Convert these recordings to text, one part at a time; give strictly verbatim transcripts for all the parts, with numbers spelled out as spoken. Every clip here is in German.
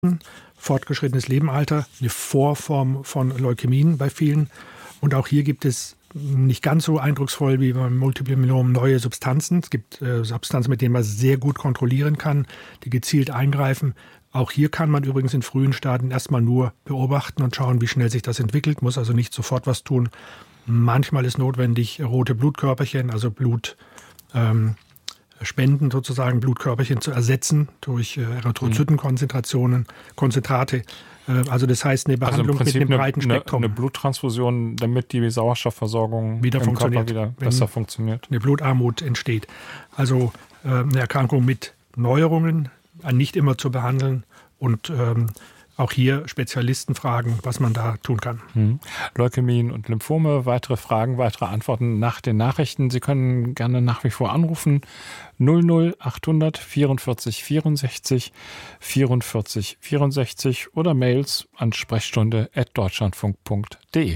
fortgeschrittenes Lebenalter, eine Vorform von Leukämien bei vielen. Und auch hier gibt es nicht ganz so eindrucksvoll wie beim Multiple Myelom neue Substanzen. Es gibt äh, Substanzen, mit denen man sehr gut kontrollieren kann, die gezielt eingreifen. Auch hier kann man übrigens in frühen Stadien erstmal nur beobachten und schauen, wie schnell sich das entwickelt, muss also nicht sofort was tun. Manchmal ist notwendig, rote Blutkörperchen, also Blut ähm, Spenden sozusagen, Blutkörperchen zu ersetzen durch äh, Erythrozytenkonzentrationen, Konzentrate. Äh, also das heißt eine Behandlung also mit einem breiten eine, Spektrum. Eine Bluttransfusion, damit die Sauerstoffversorgung wieder im funktioniert, Körper wieder besser funktioniert. Eine Blutarmut entsteht. Also äh, eine Erkrankung mit Neuerungen, nicht immer zu behandeln und ähm, auch hier Spezialisten fragen, was man da tun kann. Hm. Leukämien und Lymphome, weitere Fragen, weitere Antworten nach den Nachrichten. Sie können gerne nach wie vor anrufen. null null achthundert vierundvierzig vierundsechzig vierundvierzig vierundsechzig oder Mails an sprechstunde at deutschlandfunk punkt de.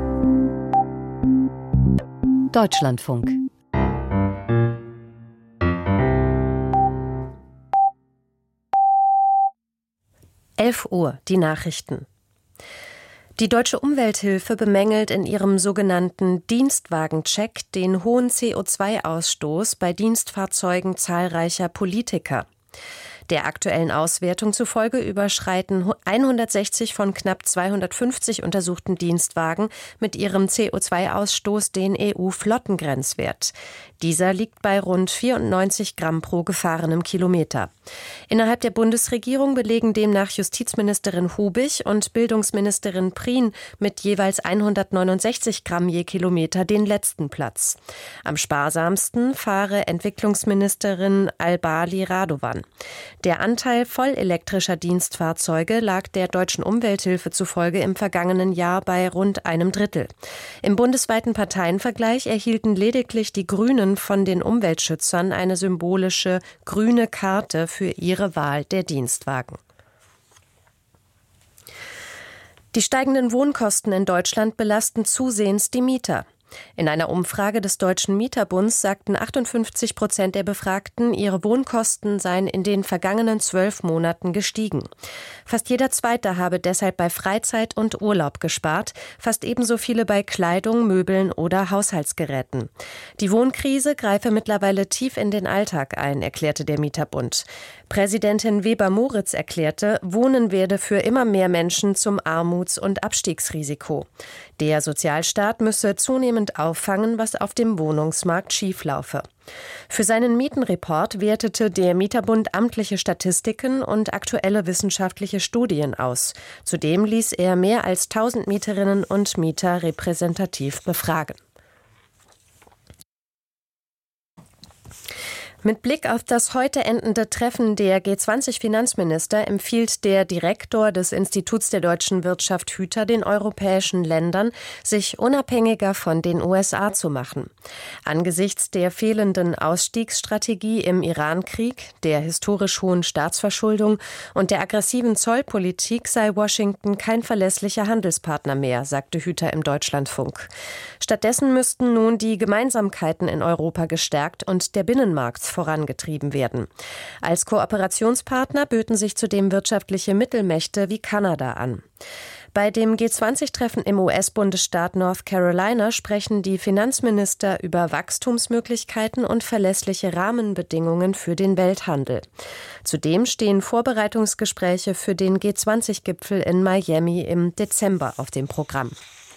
Deutschlandfunk. elf Uhr, die Nachrichten. Die Deutsche Umwelthilfe bemängelt in ihrem sogenannten Dienstwagencheck den hohen C O zwei Ausstoß bei Dienstfahrzeugen zahlreicher Politiker. Der aktuellen Auswertung zufolge überschreiten hundertsechzig von knapp zweihundertfünfzig untersuchten Dienstwagen mit ihrem C O zwei Ausstoß den E U-Flottengrenzwert. Dieser liegt bei rund vierundneunzig Gramm pro gefahrenem Kilometer. Innerhalb der Bundesregierung belegen demnach Justizministerin Hubig und Bildungsministerin Prien mit jeweils hundertneunundsechzig Gramm je Kilometer den letzten Platz. Am sparsamsten fahre Entwicklungsministerin Albali Radovan. Der Anteil vollelektrischer Dienstfahrzeuge lag der Deutschen Umwelthilfe zufolge im vergangenen Jahr bei rund einem Drittel. Im bundesweiten Parteienvergleich erhielten lediglich die Grünen von den Umweltschützern eine symbolische grüne Karte für ihre Wahl der Dienstwagen. Die steigenden Wohnkosten in Deutschland belasten zusehends die Mieter. In einer Umfrage des Deutschen Mieterbunds sagten achtundfünfzig Prozent der Befragten, ihre Wohnkosten seien in den vergangenen zwölf Monaten gestiegen. Fast jeder Zweite habe deshalb bei Freizeit und Urlaub gespart, fast ebenso viele bei Kleidung, Möbeln oder Haushaltsgeräten. Die Wohnkrise greife mittlerweile tief in den Alltag ein, erklärte der Mieterbund. Präsidentin Weber-Moritz erklärte, Wohnen werde für immer mehr Menschen zum Armuts- und Abstiegsrisiko. Der Sozialstaat müsse zunehmend auffangen, was auf dem Wohnungsmarkt schieflaufe. Für seinen Mietenreport wertete der Mieterbund amtliche Statistiken und aktuelle wissenschaftliche Studien aus. Zudem ließ er mehr als tausend Mieterinnen und Mieter repräsentativ befragen. Mit Blick auf das heute endende Treffen der G zwanzig Finanzminister empfiehlt der Direktor des Instituts der deutschen Wirtschaft Hüter den europäischen Ländern, sich unabhängiger von den U S A zu machen. Angesichts der fehlenden Ausstiegsstrategie im Iran-Krieg, der historisch hohen Staatsverschuldung und der aggressiven Zollpolitik sei Washington kein verlässlicher Handelspartner mehr, sagte Hüter im Deutschlandfunk. Stattdessen müssten nun die Gemeinsamkeiten in Europa gestärkt und der Binnenmarkt vorangetrieben werden. Als Kooperationspartner böten sich zudem wirtschaftliche Mittelmächte wie Kanada an. Bei dem G zwanzig Treffen im U S-Bundesstaat North Carolina sprechen die Finanzminister über Wachstumsmöglichkeiten und verlässliche Rahmenbedingungen für den Welthandel. Zudem stehen Vorbereitungsgespräche für den G zwanzig Gipfel in Miami im Dezember auf dem Programm.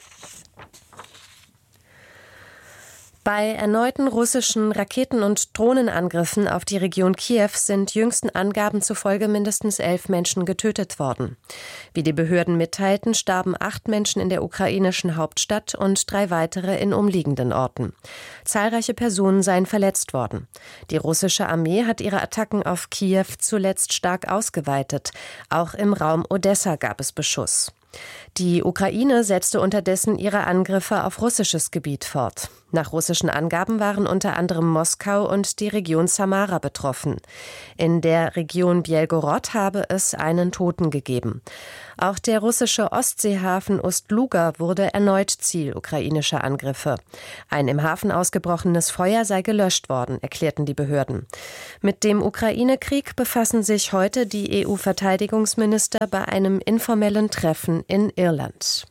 Bei erneuten russischen Raketen- und Drohnenangriffen auf die Region Kiew sind jüngsten Angaben zufolge mindestens elf Menschen getötet worden. Wie die Behörden mitteilten, starben acht Menschen in der ukrainischen Hauptstadt und drei weitere in umliegenden Orten. Zahlreiche Personen seien verletzt worden. Die russische Armee hat ihre Attacken auf Kiew zuletzt stark ausgeweitet. Auch im Raum Odessa gab es Beschuss. Die Ukraine setzte unterdessen ihre Angriffe auf russisches Gebiet fort. Nach russischen Angaben waren unter anderem Moskau und die Region Samara betroffen. In der Region Belgorod habe es einen Toten gegeben. Auch der russische Ostseehafen Ust-Luga wurde erneut Ziel ukrainischer Angriffe. Ein im Hafen ausgebrochenes Feuer sei gelöscht worden, erklärten die Behörden. Mit dem Ukraine-Krieg befassen sich heute die E U-Verteidigungsminister bei einem informellen Treffen in Irland.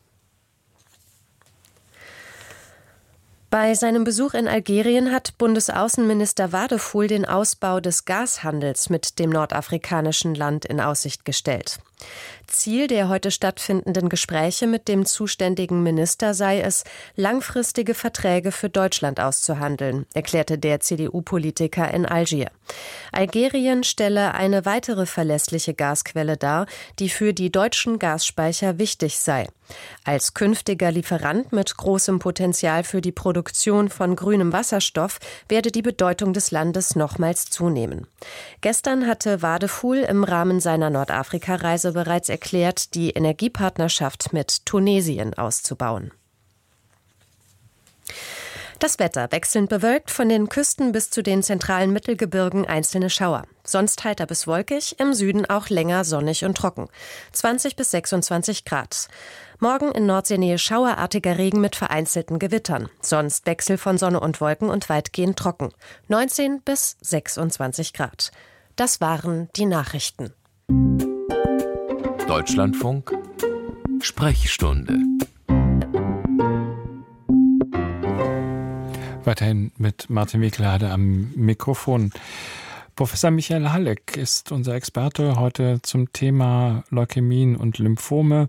Bei seinem Besuch in Algerien hat Bundesaußenminister Wadefuhl den Ausbau des Gashandels mit dem nordafrikanischen Land in Aussicht gestellt. Ziel der heute stattfindenden Gespräche mit dem zuständigen Minister sei es, langfristige Verträge für Deutschland auszuhandeln, erklärte der C D U-Politiker in Algier. Algerien stelle eine weitere verlässliche Gasquelle dar, die für die deutschen Gasspeicher wichtig sei. Als künftiger Lieferant mit großem Potenzial für die Produktion von grünem Wasserstoff werde die Bedeutung des Landes nochmals zunehmen. Gestern hatte Wadefuhl im Rahmen seiner Nordafrika-Reise bereits erklärt, die Energiepartnerschaft mit Tunesien auszubauen. Das Wetter wechselnd bewölkt, von den Küsten bis zu den zentralen Mittelgebirgen einzelne Schauer. Sonst heiter bis wolkig, im Süden auch länger sonnig und trocken. zwanzig bis sechsundzwanzig Grad. Morgen in Nordseenähe schauerartiger Regen mit vereinzelten Gewittern. Sonst Wechsel von Sonne und Wolken und weitgehend trocken. neunzehn bis sechsundzwanzig Grad. Das waren die Nachrichten. Deutschlandfunk Sprechstunde. Weiterhin mit Martin Wiklade am Mikrofon. Professor Michael Halleck ist unser Experte heute zum Thema Leukämien und Lymphome,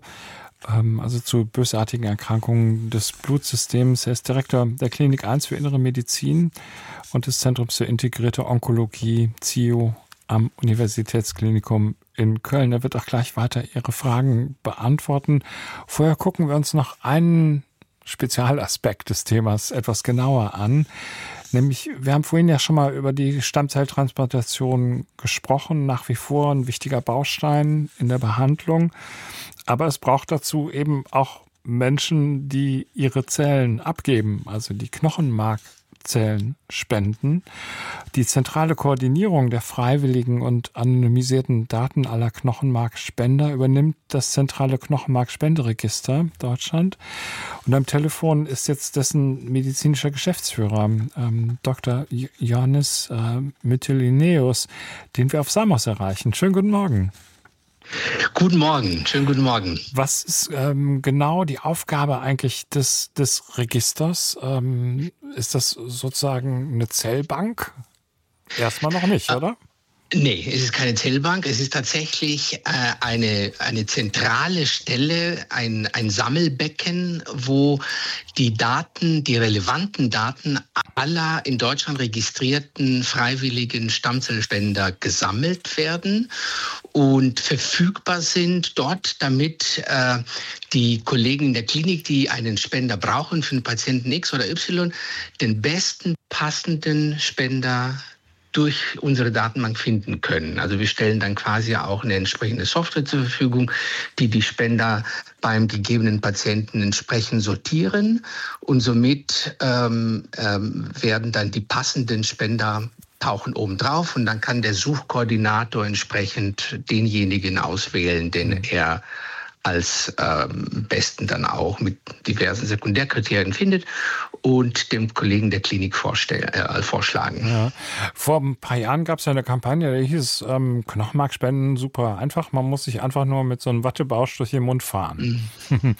also zu bösartigen Erkrankungen des Blutsystems. Er ist Direktor der Klinik eins für Innere Medizin und des Zentrums für integrierte Onkologie, C I O, am Universitätsklinikum in Köln. Er wird auch gleich weiter Ihre Fragen beantworten. Vorher gucken wir uns noch einen Spezialaspekt des Themas etwas genauer an. Nämlich, wir haben vorhin ja schon mal über die Stammzelltransplantation gesprochen, nach wie vor ein wichtiger Baustein in der Behandlung. Aber es braucht dazu eben auch Menschen, die ihre Zellen abgeben, also die Knochenmarkzellen spenden. Die zentrale Koordinierung der freiwilligen und anonymisierten Daten aller Knochenmarkspender übernimmt das zentrale Knochenmarkspenderegister Deutschland. Und am Telefon ist jetzt dessen medizinischer Geschäftsführer, ähm, Doktor Ioannis äh, Mytilineos, den wir auf Samos erreichen. Schönen guten Morgen. Guten Morgen, schönen guten Morgen. Was ist ähm, genau die Aufgabe eigentlich des, des Registers? Ähm, ist das sozusagen eine Zellbank? Erstmal noch nicht, oder? Nee, es ist keine Zellbank. Es ist tatsächlich äh, eine, eine zentrale Stelle, ein, ein Sammelbecken, wo die Daten, die relevanten Daten aller in Deutschland registrierten freiwilligen Stammzellspender gesammelt werden und verfügbar sind dort, damit äh, die Kollegen in der Klinik, die einen Spender brauchen für einen Patienten X oder Y, den besten passenden Spender durch unsere Datenbank finden können. Also wir stellen dann quasi auch eine entsprechende Software zur Verfügung, die die Spender beim gegebenen Patienten entsprechend sortieren und somit ähm, ähm, werden dann die passenden Spender tauchen oben drauf und dann kann der Suchkoordinator entsprechend denjenigen auswählen, den er als ähm, besten dann auch mit diversen Sekundärkriterien findet und dem Kollegen der Klinik vorstell- äh, vorschlagen. Ja. Vor ein paar Jahren gab es ja eine Kampagne, da hieß ähm, Knochenmarkspenden super einfach, man muss sich einfach nur mit so einem Wattebausch durch den Mund fahren. Mhm.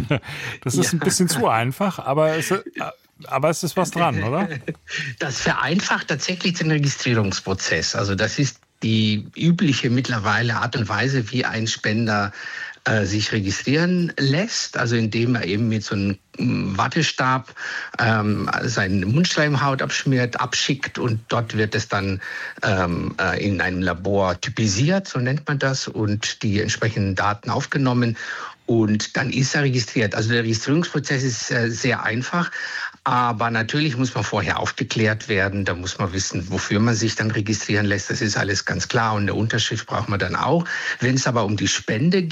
Das ist ja ein bisschen zu einfach, aber es, äh, aber es ist was dran, oder? Das vereinfacht tatsächlich den Registrierungsprozess. Also das ist die übliche mittlerweile Art und Weise, wie ein Spender äh, sich registrieren lässt, also indem er eben mit so einem Wattestab ähm, seine Mundschleimhaut abschmiert, abschickt und dort wird es dann ähm, äh, in einem Labor typisiert, so nennt man das, und die entsprechenden Daten aufgenommen und dann ist er registriert. Also der Registrierungsprozess ist äh, sehr einfach. Aber natürlich muss man vorher aufgeklärt werden, da muss man wissen, wofür man sich dann registrieren lässt. Das ist alles ganz klar und eine Unterschrift braucht man dann auch. Wenn es aber um die Spende geht,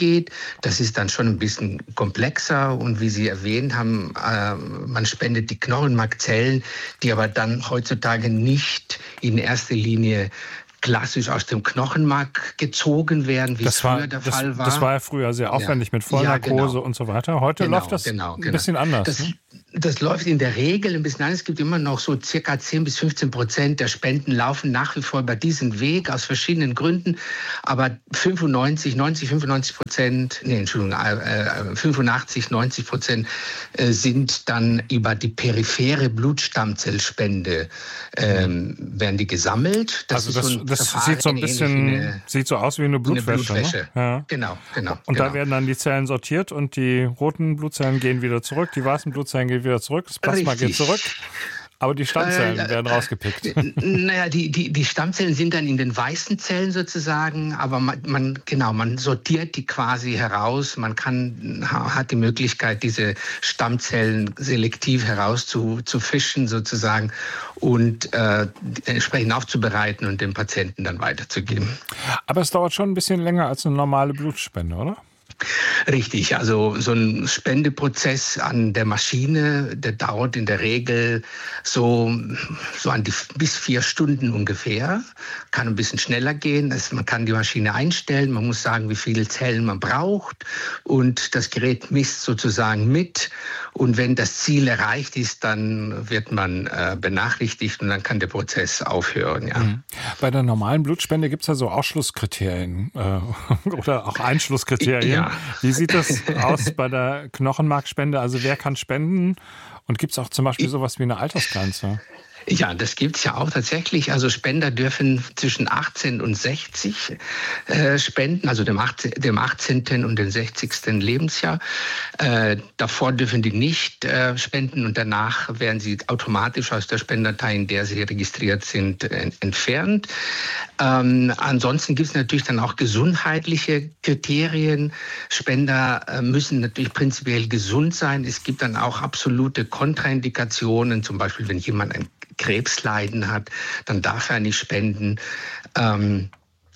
Das ist dann schon ein bisschen komplexer. Und wie Sie erwähnt haben, äh, man spendet die Knochenmarkzellen, die aber dann heutzutage nicht in erster Linie klassisch aus dem Knochenmark gezogen werden, wie das es früher war, der das, Fall war. Das war ja früher sehr aufwendig ja. mit Vollnarkose ja, genau. und so weiter. Heute genau, läuft das genau, ein genau. bisschen anders. Das, ne? das läuft in der Regel ein bisschen anders. Es gibt immer noch so circa zehn bis fünfzehn Prozent der Spenden laufen nach wie vor über diesen Weg aus verschiedenen Gründen. Aber fünfundneunzig, neunzig, fünfundneunzig Prozent, nee, Entschuldigung, äh, fünfundachtzig, neunzig Prozent äh, sind dann über die periphere Blutstammzellspende ähm, werden die gesammelt. Das also das, so das sieht so ein bisschen, eine, sieht so aus wie eine Blutwäsche. Eine Blutwäsche. Ne? Ja. Genau, genau. Und genau. da werden dann die Zellen sortiert und die roten Blutzellen gehen wieder zurück, die weißen Blutzellen gehen wieder zurück, das Plasma Richtig. geht zurück. Aber die Stammzellen äh, werden rausgepickt. Naja, die, die, die Stammzellen sind dann in den weißen Zellen sozusagen, aber man, man, genau, man sortiert die quasi heraus. Man kann, hat die Möglichkeit, diese Stammzellen selektiv herauszufischen sozusagen und äh, entsprechend aufzubereiten und dem Patienten dann weiterzugeben. Aber es dauert schon ein bisschen länger als eine normale Blutspende, oder? Richtig, also so ein Spendeprozess an der Maschine, der dauert in der Regel so, so an die bis vier Stunden ungefähr. Kann ein bisschen schneller gehen. Also man kann die Maschine einstellen, man muss sagen, wie viele Zellen man braucht und das Gerät misst sozusagen mit. Und wenn das Ziel erreicht ist, dann wird man äh, benachrichtigt und dann kann der Prozess aufhören. Ja. Mhm. Bei der normalen Blutspende gibt es ja so Ausschlusskriterien äh, oder auch Einschlusskriterien. Ja. Wie sieht das aus bei der Knochenmarkspende? Also wer kann spenden? Und gibt es auch zum Beispiel sowas wie eine Altersgrenze? Ja, das gibt's ja auch tatsächlich. Also Spender dürfen zwischen achtzehn und sechzig äh, spenden, also dem, achtzehn, dem achtzehnten und dem sechzigsten Lebensjahr. Äh, davor dürfen die nicht äh, spenden und danach werden sie automatisch aus der Spendatei, in der sie registriert sind, äh, entfernt. Ähm, ansonsten gibt's natürlich dann auch gesundheitliche Kriterien. Spender äh, müssen natürlich prinzipiell gesund sein. Es gibt dann auch absolute Kontraindikationen, zum Beispiel wenn jemand ein Krebsleiden hat, dann darf er nicht spenden. Ähm,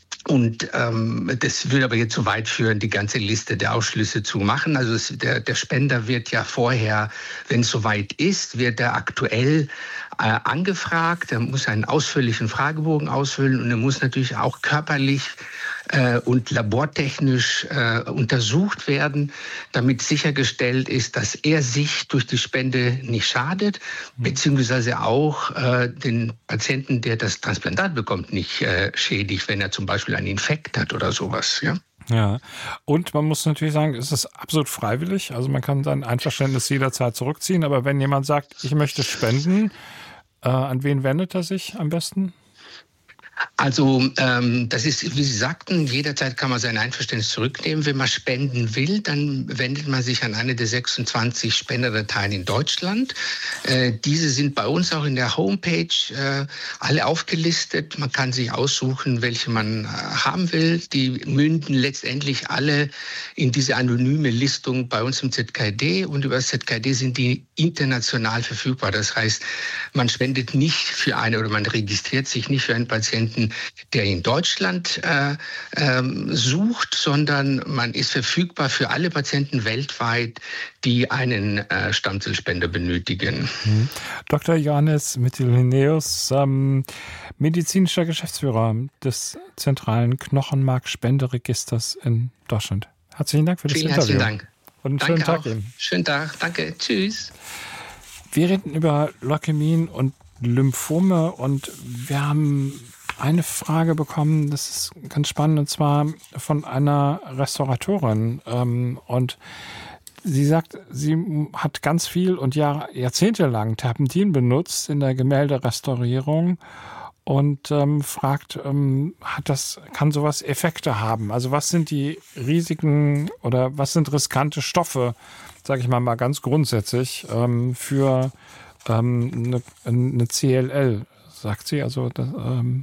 und ähm, das würde aber jetzt zu weit führen, die ganze Liste der Ausschlüsse zu machen. Also es, der, der Spender wird ja vorher, wenn es soweit ist, wird er aktuell äh, angefragt. Er muss einen ausführlichen Fragebogen ausfüllen und er muss natürlich auch körperlich äh, und labortechnisch äh, untersucht werden, damit sichergestellt ist, dass er sich durch die Spende nicht schadet, mhm. beziehungsweise auch äh, den Patienten, der das Transplantat bekommt, nicht äh, schädigt, wenn er zum Beispiel einen Infekt hat oder sowas. Ja. Ja, und man muss natürlich sagen, es ist absolut freiwillig. Also man kann sein Einverständnis jederzeit zurückziehen. Aber wenn jemand sagt, ich möchte spenden, äh, an wen wendet er sich am besten? Also ähm, das ist, wie Sie sagten, jederzeit kann man sein Einverständnis zurücknehmen. Wenn man spenden will, dann wendet man sich an eine der sechsundzwanzig Spenderdateien in Deutschland. Äh, diese sind bei uns auch in der Homepage äh, alle aufgelistet. Man kann sich aussuchen, welche man äh, haben will. Die münden letztendlich alle in diese anonyme Listung bei uns im Z K D. Und über das Z K D sind die international verfügbar. Das heißt, man spendet nicht für eine oder man registriert sich nicht für einen Patienten, der in Deutschland äh, ähm, sucht, sondern man ist verfügbar für alle Patienten weltweit, die einen äh, Stammzellspender benötigen. Mhm. Doktor Johannes Mytilineus, ähm, medizinischer Geschäftsführer des zentralen Knochenmarkspenderegisters in Deutschland. Herzlichen Dank für das Vielen Interview. Herzlichen Dank. Und einen Danke schönen Tag auch. Ihnen. Schönen Tag. Danke. Tschüss. Wir reden über Leukämien und Lymphome und wir haben eine Frage bekommen, das ist ganz spannend, und zwar von einer Restauratorin. Ähm, und sie sagt, sie hat ganz viel und Jahr, jahrzehntelang Terpentin benutzt in der Gemälderestaurierung und ähm, fragt, ähm, hat das, kann sowas Effekte haben? Also was sind die Risiken oder was sind riskante Stoffe, sage ich mal mal ganz grundsätzlich, ähm, für ähm, eine, eine C L L, sagt sie. Also das, ähm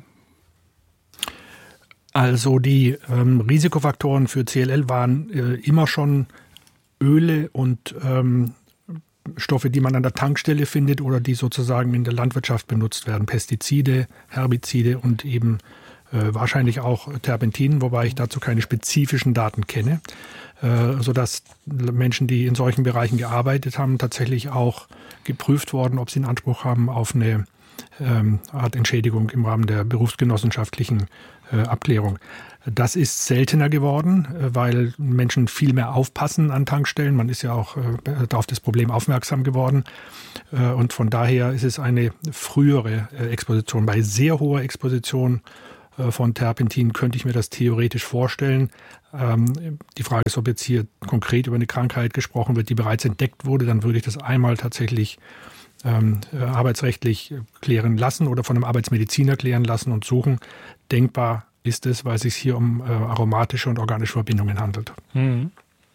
Also die ähm, Risikofaktoren für C L L waren äh, immer schon Öle und ähm, Stoffe, die man an der Tankstelle findet oder die sozusagen in der Landwirtschaft benutzt werden. Pestizide, Herbizide und eben äh, wahrscheinlich auch Terpentin, wobei ich dazu keine spezifischen Daten kenne. äh, sodass Menschen, die in solchen Bereichen gearbeitet haben, tatsächlich auch geprüft worden, ob sie einen Anspruch haben auf eine ähm, Art Entschädigung im Rahmen der berufsgenossenschaftlichen äh, Abklärung. Das ist seltener geworden, äh, weil Menschen viel mehr aufpassen an Tankstellen. Man ist ja auch äh, auf das Problem aufmerksam geworden. Äh, und von daher ist es eine frühere äh, Exposition. Bei sehr hoher Exposition äh, von Terpentin könnte ich mir das theoretisch vorstellen. Ähm, die Frage ist, ob jetzt hier konkret über eine Krankheit gesprochen wird, die bereits entdeckt wurde. Dann würde ich das einmal tatsächlich Ähm, äh, arbeitsrechtlich klären lassen oder von einem Arbeitsmediziner klären lassen und suchen. Denkbar ist es, weil es sich hier um äh, aromatische und organische Verbindungen handelt. Hm.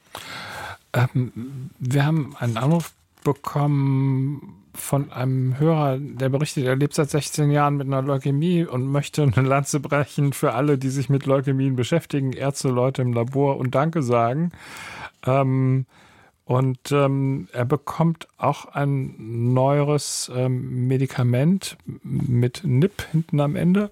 Ähm, wir haben einen Anruf bekommen von einem Hörer, der berichtet, er lebt seit sechzehn Jahren mit einer Leukämie und möchte eine Lanze brechen für alle, die sich mit Leukämien beschäftigen, Ärzte, Leute im Labor und Danke sagen. Ähm, Und ähm, er bekommt auch ein neueres ähm, Medikament mit N I P hinten am Ende.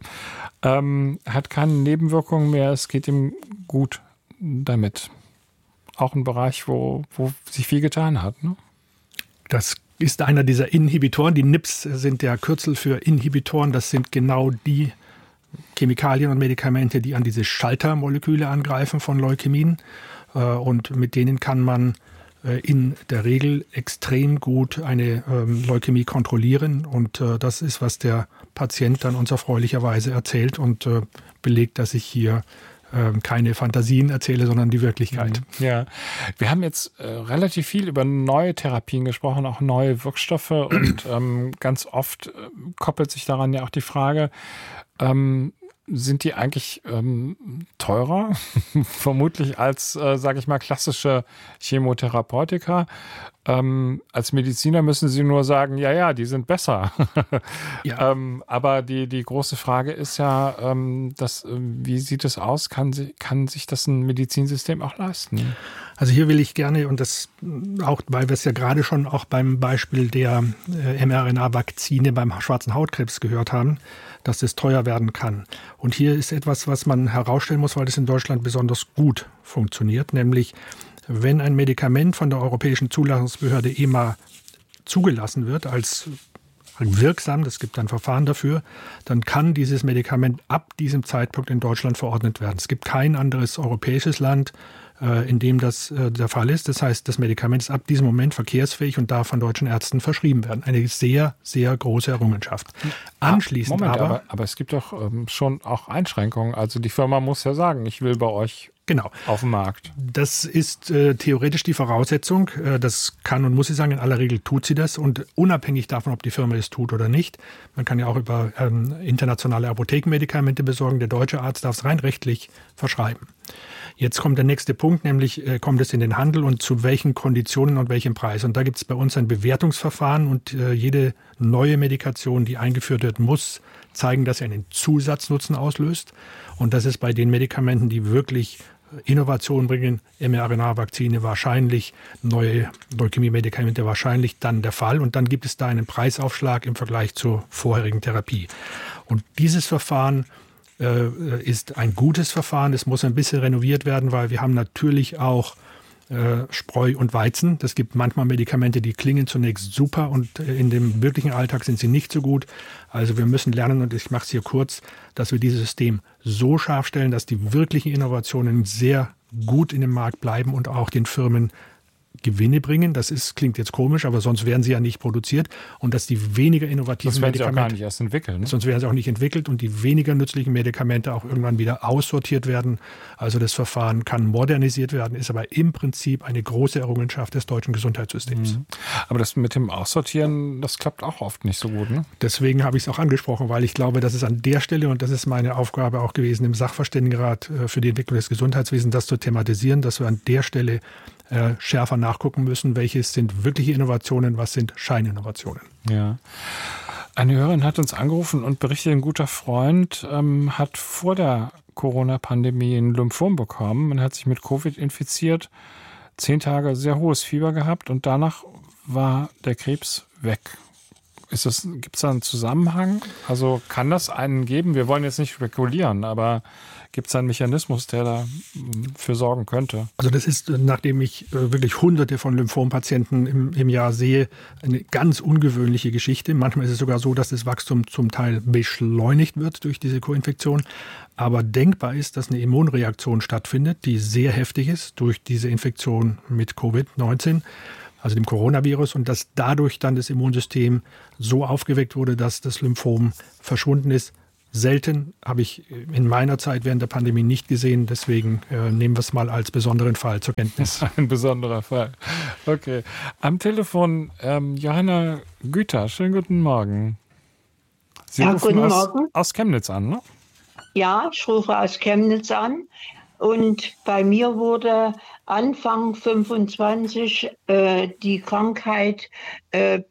Ähm, hat keine Nebenwirkungen mehr, es geht ihm gut damit. Auch ein Bereich, wo, wo sich viel getan hat. Ne? Das ist einer dieser Inhibitoren. Die N I Ps sind der Kürzel für Inhibitoren. Das sind genau die Chemikalien und Medikamente, die an diese Schaltermoleküle angreifen von Leukämien. Und mit denen kann man in der Regel extrem gut eine ähm, Leukämie kontrollieren. Und äh, das ist, was der Patient dann uns erfreulicherweise erzählt und äh, belegt, dass ich hier äh, keine Fantasien erzähle, sondern die Wirklichkeit. Ja, wir haben jetzt äh, relativ viel über neue Therapien gesprochen, auch neue Wirkstoffe. Und ähm, ganz oft äh, koppelt sich daran ja auch die Frage, ähm, sind die eigentlich ähm, teurer, vermutlich als, äh, sage ich mal, klassische Chemotherapeutika? Ähm, als Mediziner müssen Sie nur sagen, ja, ja, die sind besser. Ja. ähm, aber die, die große Frage ist ja, ähm, dass, äh, wie sieht es aus? Kann, sie, kann sich das ein Medizinsystem auch leisten? Also hier will ich gerne, und das auch, weil wir es ja gerade schon auch beim Beispiel der äh, mRNA-Vakzine beim schwarzen Hautkrebs gehört haben, dass das teuer werden kann. Und hier ist etwas, was man herausstellen muss, weil das in Deutschland besonders gut funktioniert, nämlich wenn ein Medikament von der Europäischen Zulassungsbehörde E M A zugelassen wird als wirksam, es gibt ein Verfahren dafür, dann kann dieses Medikament ab diesem Zeitpunkt in Deutschland verordnet werden. Es gibt kein anderes europäisches Land, in dem das der Fall ist. Das heißt, das Medikament ist ab diesem Moment verkehrsfähig und darf von deutschen Ärzten verschrieben werden. Eine sehr, sehr große Errungenschaft. Anschließend Moment, aber, aber... Aber es gibt doch ähm, schon auch Einschränkungen. Also die Firma muss ja sagen, ich will bei euch genau auf dem Markt. Das ist äh, theoretisch die Voraussetzung. Äh, das kann und muss sie sagen. In aller Regel tut sie das. Und unabhängig davon, ob die Firma es tut oder nicht, man kann ja auch über ähm, internationale Apothekenmedikamente besorgen. Der deutsche Arzt darf es rein rechtlich verschreiben. Jetzt kommt der nächste Punkt, nämlich äh, kommt es in den Handel und zu welchen Konditionen und welchem Preis. Und da gibt es bei uns ein Bewertungsverfahren und äh, jede neue Medikation, die eingeführt wird, muss zeigen, dass sie einen Zusatznutzen auslöst. Und das ist bei den Medikamenten, die wirklich Innovation bringen, mRNA-Vakzine wahrscheinlich, neue Leukämie-Medikamente wahrscheinlich dann der Fall. Und dann gibt es da einen Preisaufschlag im Vergleich zur vorherigen Therapie. Und dieses Verfahren ist ein gutes Verfahren. Es muss ein bisschen renoviert werden, weil wir haben natürlich auch äh, Spreu und Weizen. Das gibt manchmal Medikamente, die klingen zunächst super und in dem wirklichen Alltag sind sie nicht so gut. Also wir müssen lernen, und ich mache es hier kurz, dass wir dieses System so scharf stellen, dass die wirklichen Innovationen sehr gut in dem Markt bleiben und auch den Firmen Gewinne bringen. Das ist, klingt jetzt komisch, aber sonst wären sie ja nicht produziert. Und dass die weniger innovativen sonst werden Medikamente... sie auch gar nicht erst entwickelt. Ne? Sonst werden sie auch nicht entwickelt und die weniger nützlichen Medikamente auch irgendwann wieder aussortiert werden. Also das Verfahren kann modernisiert werden, ist aber im Prinzip eine große Errungenschaft des deutschen Gesundheitssystems. Mhm. Aber das mit dem Aussortieren, das klappt auch oft nicht so gut, ne? Deswegen habe ich es auch angesprochen, weil ich glaube, dass es an der Stelle, und das ist meine Aufgabe auch gewesen im Sachverständigenrat für die Entwicklung des Gesundheitswesens, das zu thematisieren, dass wir an der Stelle äh, schärfer nachgucken müssen, welches sind wirkliche Innovationen, was sind Scheininnovationen. Ja. Eine Hörerin hat uns angerufen und berichtet, ein guter Freund ähm, hat vor der Corona-Pandemie ein Lymphom bekommen und hat sich mit Covid infiziert, zehn Tage sehr hohes Fieber gehabt und danach war der Krebs weg. Ist es, gibt es da einen Zusammenhang? Also kann das einen geben? Wir wollen jetzt nicht spekulieren, aber gibt es einen Mechanismus, der dafür sorgen könnte? Also das ist, nachdem ich wirklich hunderte von Lymphompatienten im, im Jahr sehe, eine ganz ungewöhnliche Geschichte. Manchmal ist es sogar so, dass das Wachstum zum Teil beschleunigt wird durch diese Koinfektion. Aber denkbar ist, dass eine Immunreaktion stattfindet, die sehr heftig ist durch diese Infektion mit Covid neunzehn. Also dem Coronavirus, und dass dadurch dann das Immunsystem so aufgeweckt wurde, dass das Lymphom verschwunden ist. Selten, habe ich in meiner Zeit während der Pandemie nicht gesehen. Deswegen äh, nehmen wir es mal als besonderen Fall zur Kenntnis. Ein besonderer Fall. Okay. Am Telefon ähm, Johanna Güter. Schönen guten Morgen. Sie ja, rufen guten aus, Morgen. aus Chemnitz an, ne? Ja, ich rufe aus Chemnitz an. Und bei mir wurde Anfang fünfundzwanzig äh, die Krankheit äh,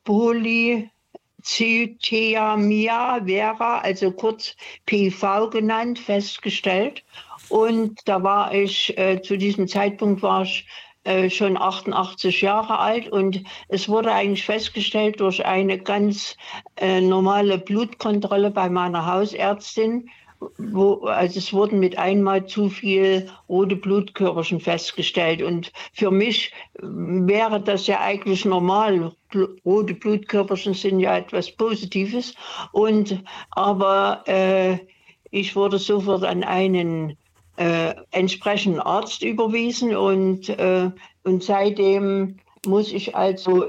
Polycythemia vera, also kurz P V genannt, festgestellt. Und da war ich, äh, zu diesem Zeitpunkt war ich äh, schon achtundachtzig Jahre alt. Und es wurde eigentlich festgestellt durch eine ganz äh, normale Blutkontrolle bei meiner Hausärztin. Wo, also es wurden mit einmal zu viel rote Blutkörperchen festgestellt. Und für mich wäre das ja eigentlich normal. Rote Blutkörperchen sind ja etwas Positives. Und, aber äh, ich wurde sofort an einen äh, entsprechenden Arzt überwiesen. Und, äh, und seitdem muss ich also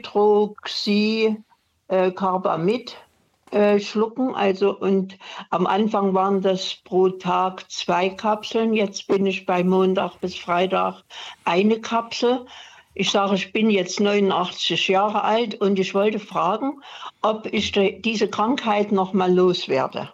Hydroxycarbamid Äh, schlucken. Also, und am Anfang waren das pro Tag zwei Kapseln. Jetzt bin ich bei Montag bis Freitag eine Kapsel. Ich sage, ich bin jetzt neunundachtzig Jahre alt und ich wollte fragen, ob ich de- diese Krankheit noch mal loswerde.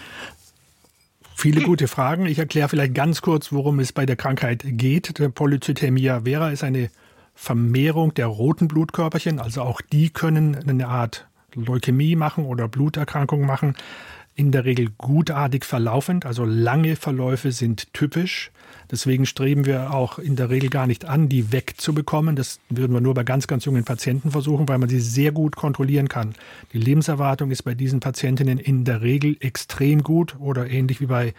Viele gute Fragen. Ich erkläre vielleicht ganz kurz, worum es bei der Krankheit geht. Der Polycythemia vera ist eine Vermehrung der roten Blutkörperchen. Also auch die können eine Art Leukämie machen oder Bluterkrankungen machen, in der Regel gutartig verlaufend, also lange Verläufe sind typisch. Deswegen streben wir auch in der Regel gar nicht an, die wegzubekommen. Das würden wir nur bei ganz, ganz jungen Patienten versuchen, weil man sie sehr gut kontrollieren kann. Die Lebenserwartung ist bei diesen Patientinnen in der Regel extrem gut oder ähnlich wie bei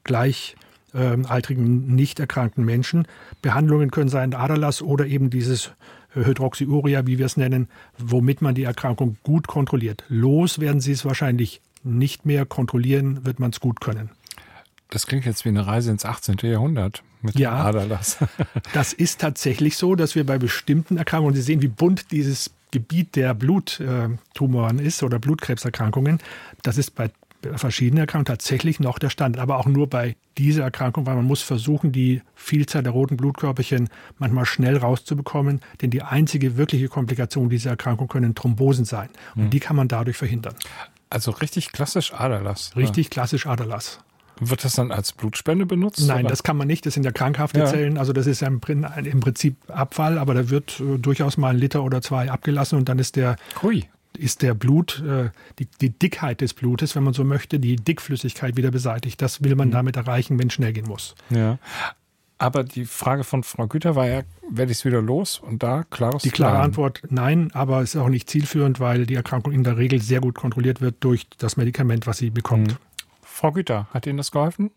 gleichaltrigen, nicht erkrankten Menschen. Behandlungen können sein Aderlass oder eben dieses Hydroxyurea, wie wir es nennen, womit man die Erkrankung gut kontrolliert. Los werden Sie es wahrscheinlich nicht mehr, kontrollieren wird man es gut können. Das klingt jetzt wie eine Reise ins achtzehnten Jahrhundert mit ja, Aderlass. Das ist tatsächlich so, dass wir bei bestimmten Erkrankungen, Sie sehen, wie bunt dieses Gebiet der Bluttumoren ist oder Blutkrebserkrankungen, das ist bei verschiedenen Erkrankungen tatsächlich noch der Standard, aber auch nur bei dieser Erkrankung, weil man muss versuchen, die Vielzahl der roten Blutkörperchen manchmal schnell rauszubekommen, denn die einzige wirkliche Komplikation dieser Erkrankung können Thrombosen sein und hm. die kann man dadurch verhindern. Also richtig klassisch Aderlass. Richtig ja. klassisch Aderlass. Wird das dann als Blutspende benutzt? Nein, oder? Das kann man nicht. Das sind ja krankhafte ja. Zellen. Also das ist ja im Prinzip Abfall, aber da wird äh, durchaus mal ein Liter oder zwei abgelassen und dann ist der... Hui. ist der Blut, die, die Dickheit des Blutes, wenn man so möchte, die Dickflüssigkeit wieder beseitigt. Das will man mhm. damit erreichen, wenn es schnell gehen muss. Ja. Aber die Frage von Frau Güter war ja, werde ich es wieder los? Und da klares Die klare Nein. Antwort, nein, aber es ist auch nicht zielführend, weil die Erkrankung in der Regel sehr gut kontrolliert wird durch das Medikament, was sie bekommt. Mhm. Frau Güter, hat Ihnen das geholfen?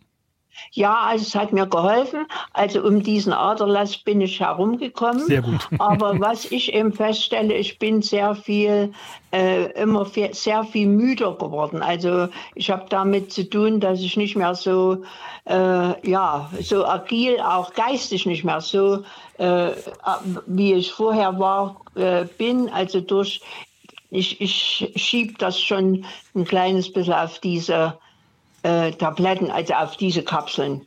Ja, also es hat mir geholfen. Also um diesen Aderlass bin ich herumgekommen. Sehr gut. Aber was ich eben feststelle, ich bin sehr viel, äh, immer viel, sehr viel müder geworden. Also ich habe damit zu tun, dass ich nicht mehr so, äh, ja, so agil, auch geistig nicht mehr so, äh, wie ich vorher war, äh, bin. Also durch, ich, ich schiebe das schon ein kleines bisschen auf diese Äh, Tabletten, also auf diese Kapseln.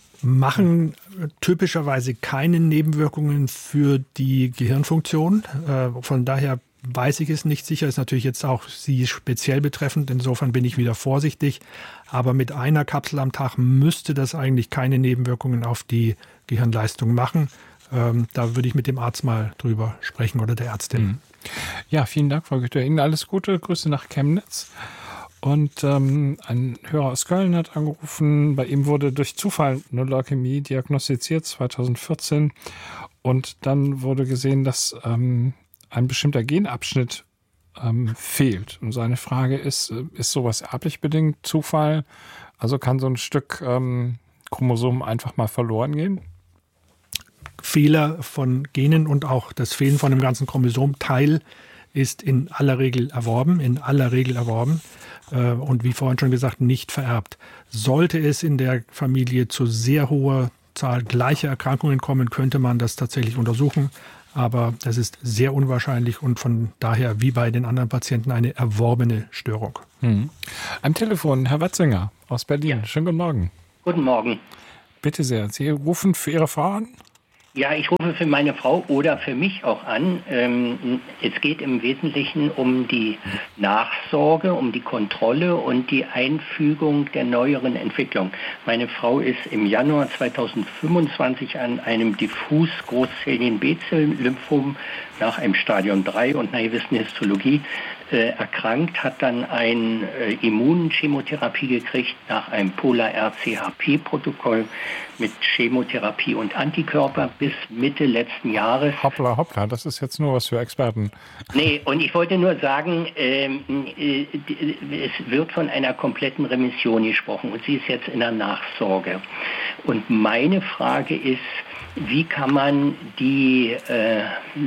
Machen typischerweise keine Nebenwirkungen für die Gehirnfunktion. Äh, von daher weiß ich es nicht sicher. Ist natürlich jetzt auch Sie speziell betreffend. Insofern bin ich wieder vorsichtig. Aber mit einer Kapsel am Tag müsste das eigentlich keine Nebenwirkungen auf die Gehirnleistung machen. Ähm, da würde ich mit dem Arzt mal drüber sprechen oder der Ärztin. Ja, vielen Dank, Frau Güter. Ihnen alles Gute. Grüße nach Chemnitz. Und ähm, ein Hörer aus Köln hat angerufen, bei ihm wurde durch Zufall eine Leukämie diagnostiziert, zweitausendvierzehn. Und dann wurde gesehen, dass ähm, ein bestimmter Genabschnitt ähm, fehlt. Und seine Frage ist, ist sowas erblich bedingt, Zufall? Also kann so ein Stück ähm, Chromosom einfach mal verloren gehen? Fehler von Genen und auch das Fehlen von einem ganzen Chromosomteil ist in aller Regel erworben, in aller Regel erworben äh, und wie vorhin schon gesagt, nicht vererbt. Sollte es in der Familie zu sehr hoher Zahl gleicher Erkrankungen kommen, könnte man das tatsächlich untersuchen. Aber das ist sehr unwahrscheinlich und von daher, wie bei den anderen Patienten, eine erworbene Störung. Hm. Am Telefon Herr Watzinger aus Berlin. Ja. Schönen guten Morgen. Guten Morgen. Bitte sehr. Sie rufen für Ihre Frau an? Ja, ich rufe für meine Frau oder für mich auch an. Ähm, es geht im Wesentlichen um die Nachsorge, um die Kontrolle und die Einfügung der neueren Entwicklung. Meine Frau ist im Januar zweitausendfünfundzwanzig an einem diffus Großzellien-B-Zell-Lymphom nach einem Stadium drei und einer gewissen Histologie äh, erkrankt, hat dann eine äh, Immunchemotherapie gekriegt nach einem Polar-R C H P-Protokoll mit Chemotherapie und Antikörper bis Mitte letzten Jahres. Hoppla, hoppla, das ist jetzt nur was für Experten. Nee, und ich wollte nur sagen, ähm, äh, es wird von einer kompletten Remission gesprochen und sie ist jetzt in der Nachsorge. Und meine Frage ist, wie kann man die äh,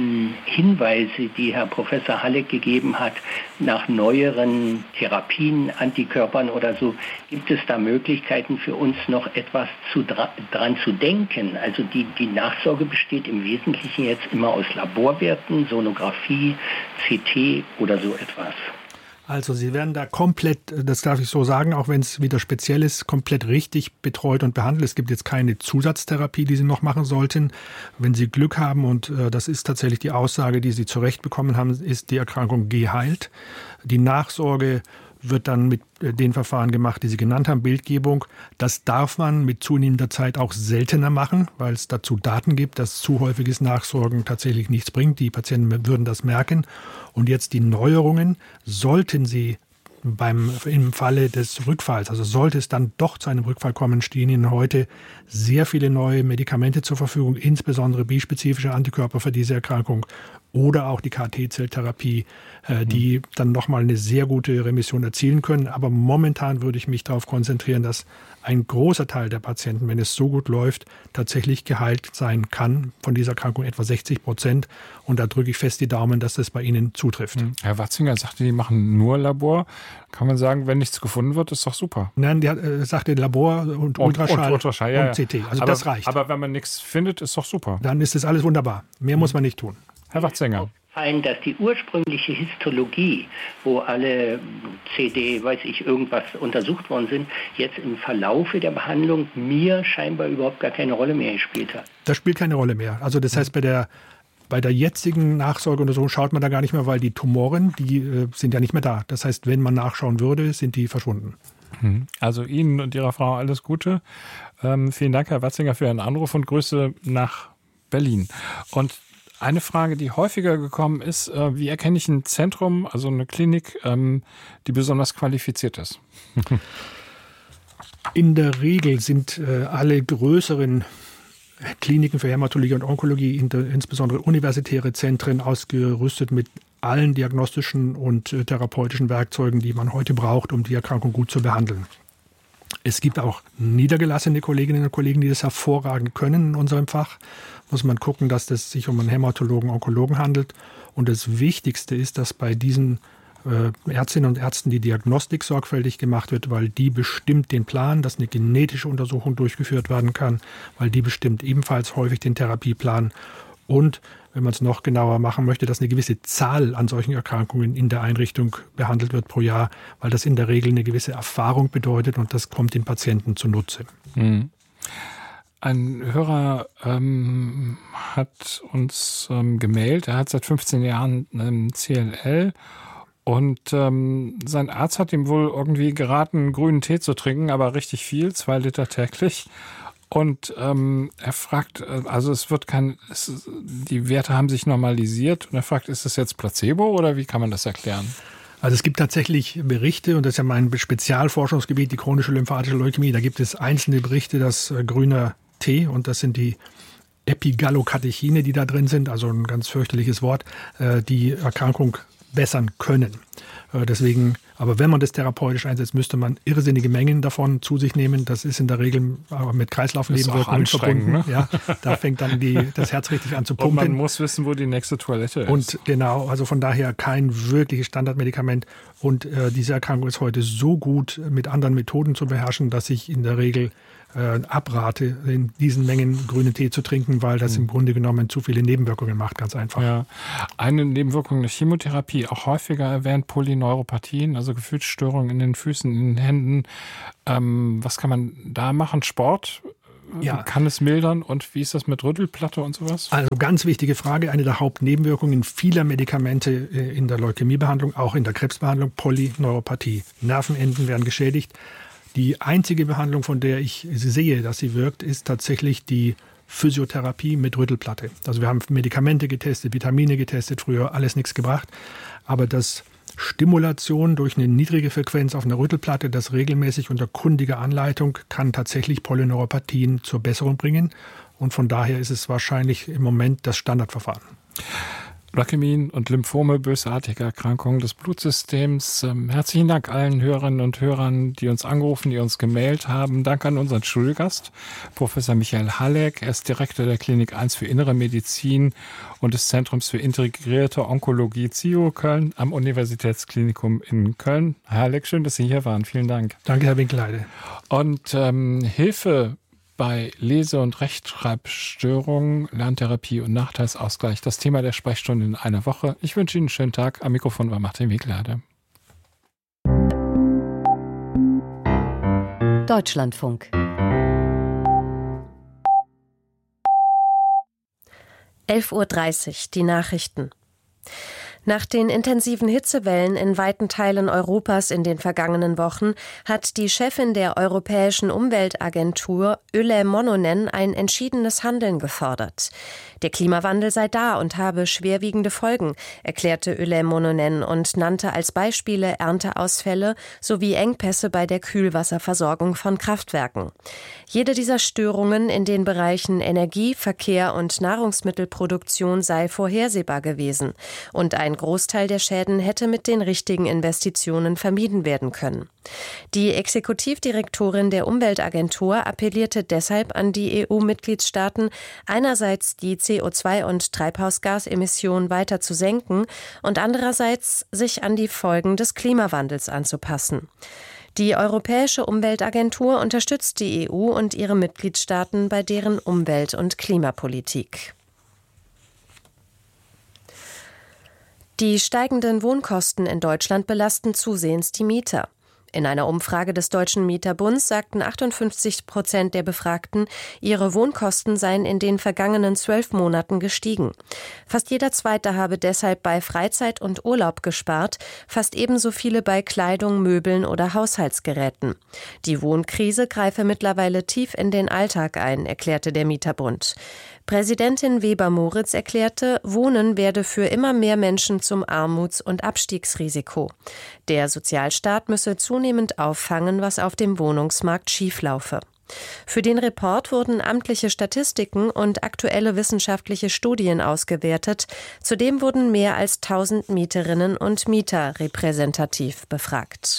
Hinweise, die Herr Professor Halleck gegeben hat, nach neueren Therapien, Antikörpern oder so, gibt es da Möglichkeiten für uns noch etwas zu dra- dran zu denken? Also die, die Nachsorge besteht im Wesentlichen jetzt immer aus Laborwerten, Sonographie, C T oder so etwas. Also Sie werden da komplett, das darf ich so sagen, auch wenn es wieder speziell ist, komplett richtig betreut und behandelt. Es gibt jetzt keine Zusatztherapie, die Sie noch machen sollten. Wenn Sie Glück haben, und äh, das ist tatsächlich die Aussage, die Sie zurecht bekommen haben, ist die Erkrankung geheilt. Die Nachsorge wird dann mit den Verfahren gemacht, die Sie genannt haben, Bildgebung. Das darf man mit zunehmender Zeit auch seltener machen, weil es dazu Daten gibt, dass zu häufiges Nachsorgen tatsächlich nichts bringt. Die Patienten würden das merken. Und jetzt die Neuerungen, sollten Sie beim, im Falle des Rückfalls, also sollte es dann doch zu einem Rückfall kommen, stehen Ihnen heute sehr viele neue Medikamente zur Verfügung, insbesondere bispezifische Antikörper für diese Erkrankung oder auch die K T-Zelltherapie, äh, die dann nochmal eine sehr gute Remission erzielen können. Aber momentan würde ich mich darauf konzentrieren, dass ein großer Teil der Patienten, wenn es so gut läuft, tatsächlich geheilt sein kann von dieser Erkrankung, etwa sechzig Prozent. Und da drücke ich fest die Daumen, dass das bei Ihnen zutrifft. Herr Watzinger sagte, die machen nur Labor. Kann man sagen, wenn nichts gefunden wird, ist doch super. Nein, der äh, sagte Labor und, und Ultraschall und, Ultraschall, ja, und C T. Also aber, das reicht. Aber wenn man nichts findet, ist doch super. Dann ist das alles wunderbar. Mehr mhm. muss man nicht tun. Herr Watzinger. Dass die ursprüngliche Histologie, wo alle C D, weiß ich, irgendwas untersucht worden sind, jetzt im Verlaufe der Behandlung mir scheinbar überhaupt gar keine Rolle mehr gespielt hat. Das spielt keine Rolle mehr. Also das heißt, bei der, bei der jetzigen Nachsorgeuntersuchung schaut man da gar nicht mehr, weil die Tumoren, die äh, sind ja nicht mehr da. Das heißt, wenn man nachschauen würde, sind die verschwunden. Also Ihnen und Ihrer Frau alles Gute. Ähm, vielen Dank, Herr Watzinger, für Ihren Anruf und Grüße nach Berlin. Und eine Frage, die häufiger gekommen ist, äh, wie erkenne ich ein Zentrum, also eine Klinik, ähm, die besonders qualifiziert ist? In der Regel sind äh, alle größeren Kliniken für Hämatologie und Onkologie, insbesondere universitäre Zentren, ausgerüstet mit allen diagnostischen und äh, therapeutischen Werkzeugen, die man heute braucht, um die Erkrankung gut zu behandeln. Es gibt auch niedergelassene Kolleginnen und Kollegen, die das hervorragend können in unserem Fach. Muss man gucken, dass es sich um einen Hämatologen, Onkologen handelt. Und das Wichtigste ist, dass bei diesen äh, Ärztinnen und Ärzten die Diagnostik sorgfältig gemacht wird, weil die bestimmt den Plan, dass eine genetische Untersuchung durchgeführt werden kann, weil die bestimmt ebenfalls häufig den Therapieplan. Und wenn man es noch genauer machen möchte, dass eine gewisse Zahl an solchen Erkrankungen in der Einrichtung behandelt wird pro Jahr, weil das in der Regel eine gewisse Erfahrung bedeutet und das kommt den Patienten zunutze. Mhm. Ein Hörer ähm, hat uns ähm, gemailt, er hat seit fünfzehn Jahren ähm, C L L und ähm, sein Arzt hat ihm wohl irgendwie geraten, grünen Tee zu trinken, aber richtig viel, zwei Liter täglich. Und ähm, er fragt, also es wird kein, es, die Werte haben sich normalisiert und er fragt, ist das jetzt Placebo oder wie kann man das erklären? Also es gibt tatsächlich Berichte, und das ist ja mein Spezialforschungsgebiet, die chronische lymphatische Leukämie, da gibt es einzelne Berichte, dass äh, grüner Tee, und das sind die Epigallokatechine, die da drin sind, also ein ganz fürchterliches Wort, äh, die Erkrankung bessern können. Deswegen, aber wenn man das therapeutisch einsetzt, müsste man irrsinnige Mengen davon zu sich nehmen. Das ist in der Regel aber mit Kreislaufnebenwirkungen verbunden. Ne? Ja, da fängt dann die, das Herz richtig an zu pumpen. Und man muss wissen, wo die nächste Toilette ist. Und genau, also von daher kein wirkliches Standardmedikament. Und äh, diese Erkrankung ist heute so gut mit anderen Methoden zu beherrschen, dass ich in der Regel äh, abrate, in diesen Mengen grünen Tee zu trinken, weil das mhm. im Grunde genommen zu viele Nebenwirkungen macht, ganz einfach. Ja. Eine Nebenwirkung der Chemotherapie, auch häufiger erwähnt, Polyneuropathien, also Gefühlsstörungen in den Füßen, in den Händen. Ähm, was kann man da machen? Sport? Ja. Kann es mildern? Und wie ist das mit Rüttelplatte und sowas? Also ganz wichtige Frage. Eine der Hauptnebenwirkungen vieler Medikamente in der Leukämiebehandlung, auch in der Krebsbehandlung, Polyneuropathie. Nervenenden werden geschädigt. Die einzige Behandlung, von der ich sehe, dass sie wirkt, ist tatsächlich die Physiotherapie mit Rüttelplatte. Also wir haben Medikamente getestet, Vitamine getestet, früher alles nichts gebracht. Aber das Stimulation durch eine niedrige Frequenz auf einer Rüttelplatte, das regelmäßig unter kundiger Anleitung, kann tatsächlich Polyneuropathien zur Besserung bringen. Und von daher ist es wahrscheinlich im Moment das Standardverfahren. Leukämien und Lymphome, bösartige Erkrankungen des Blutsystems. Ähm, herzlichen Dank allen Hörerinnen und Hörern, die uns angerufen, die uns gemailt haben. Dank an unseren Studiogast, Professor Michael Halleck. Er ist Direktor der Klinik eins für Innere Medizin und des Zentrums für integrierte Onkologie Z I O Köln am Universitätsklinikum in Köln. Herr Halleck, schön, dass Sie hier waren. Vielen Dank. Danke, Herr Winkelheide. Und ähm, Hilfe bei Lese- und Rechtschreibstörungen, Lerntherapie und Nachteilsausgleich. Das Thema der Sprechstunde in einer Woche. Ich wünsche Ihnen einen schönen Tag. Am Mikrofon war Martin Winkelheide. Deutschlandfunk. elf Uhr dreißig, die Nachrichten. Nach den intensiven Hitzewellen in weiten Teilen Europas in den vergangenen Wochen hat die Chefin der Europäischen Umweltagentur, Yle Mononen, ein entschiedenes Handeln gefordert. Der Klimawandel sei da und habe schwerwiegende Folgen, erklärte Yle Mononen und nannte als Beispiele Ernteausfälle sowie Engpässe bei der Kühlwasserversorgung von Kraftwerken. Jede dieser Störungen in den Bereichen Energie, Verkehr und Nahrungsmittelproduktion sei vorhersehbar gewesen und ein Großteil der Schäden hätte mit den richtigen Investitionen vermieden werden können. Die Exekutivdirektorin der Umweltagentur appellierte deshalb an die E U-Mitgliedstaaten, einerseits die C O zwei- und Treibhausgasemissionen weiter zu senken und andererseits sich an die Folgen des Klimawandels anzupassen. Die Europäische Umweltagentur unterstützt die E U und ihre Mitgliedstaaten bei deren Umwelt- und Klimapolitik. Die steigenden Wohnkosten in Deutschland belasten zusehends die Mieter. In einer Umfrage des Deutschen Mieterbunds sagten achtundfünfzig Prozent der Befragten, ihre Wohnkosten seien in den vergangenen zwölf Monaten gestiegen. Fast jeder Zweite habe deshalb bei Freizeit und Urlaub gespart, fast ebenso viele bei Kleidung, Möbeln oder Haushaltsgeräten. Die Wohnkrise greife mittlerweile tief in den Alltag ein, erklärte der Mieterbund. Präsidentin Weber-Moritz erklärte, Wohnen werde für immer mehr Menschen zum Armuts- und Abstiegsrisiko. Der Sozialstaat müsse zunehmend auffangen, was auf dem Wohnungsmarkt schieflaufe. Für den Report wurden amtliche Statistiken und aktuelle wissenschaftliche Studien ausgewertet. Zudem wurden mehr als tausend Mieterinnen und Mieter repräsentativ befragt.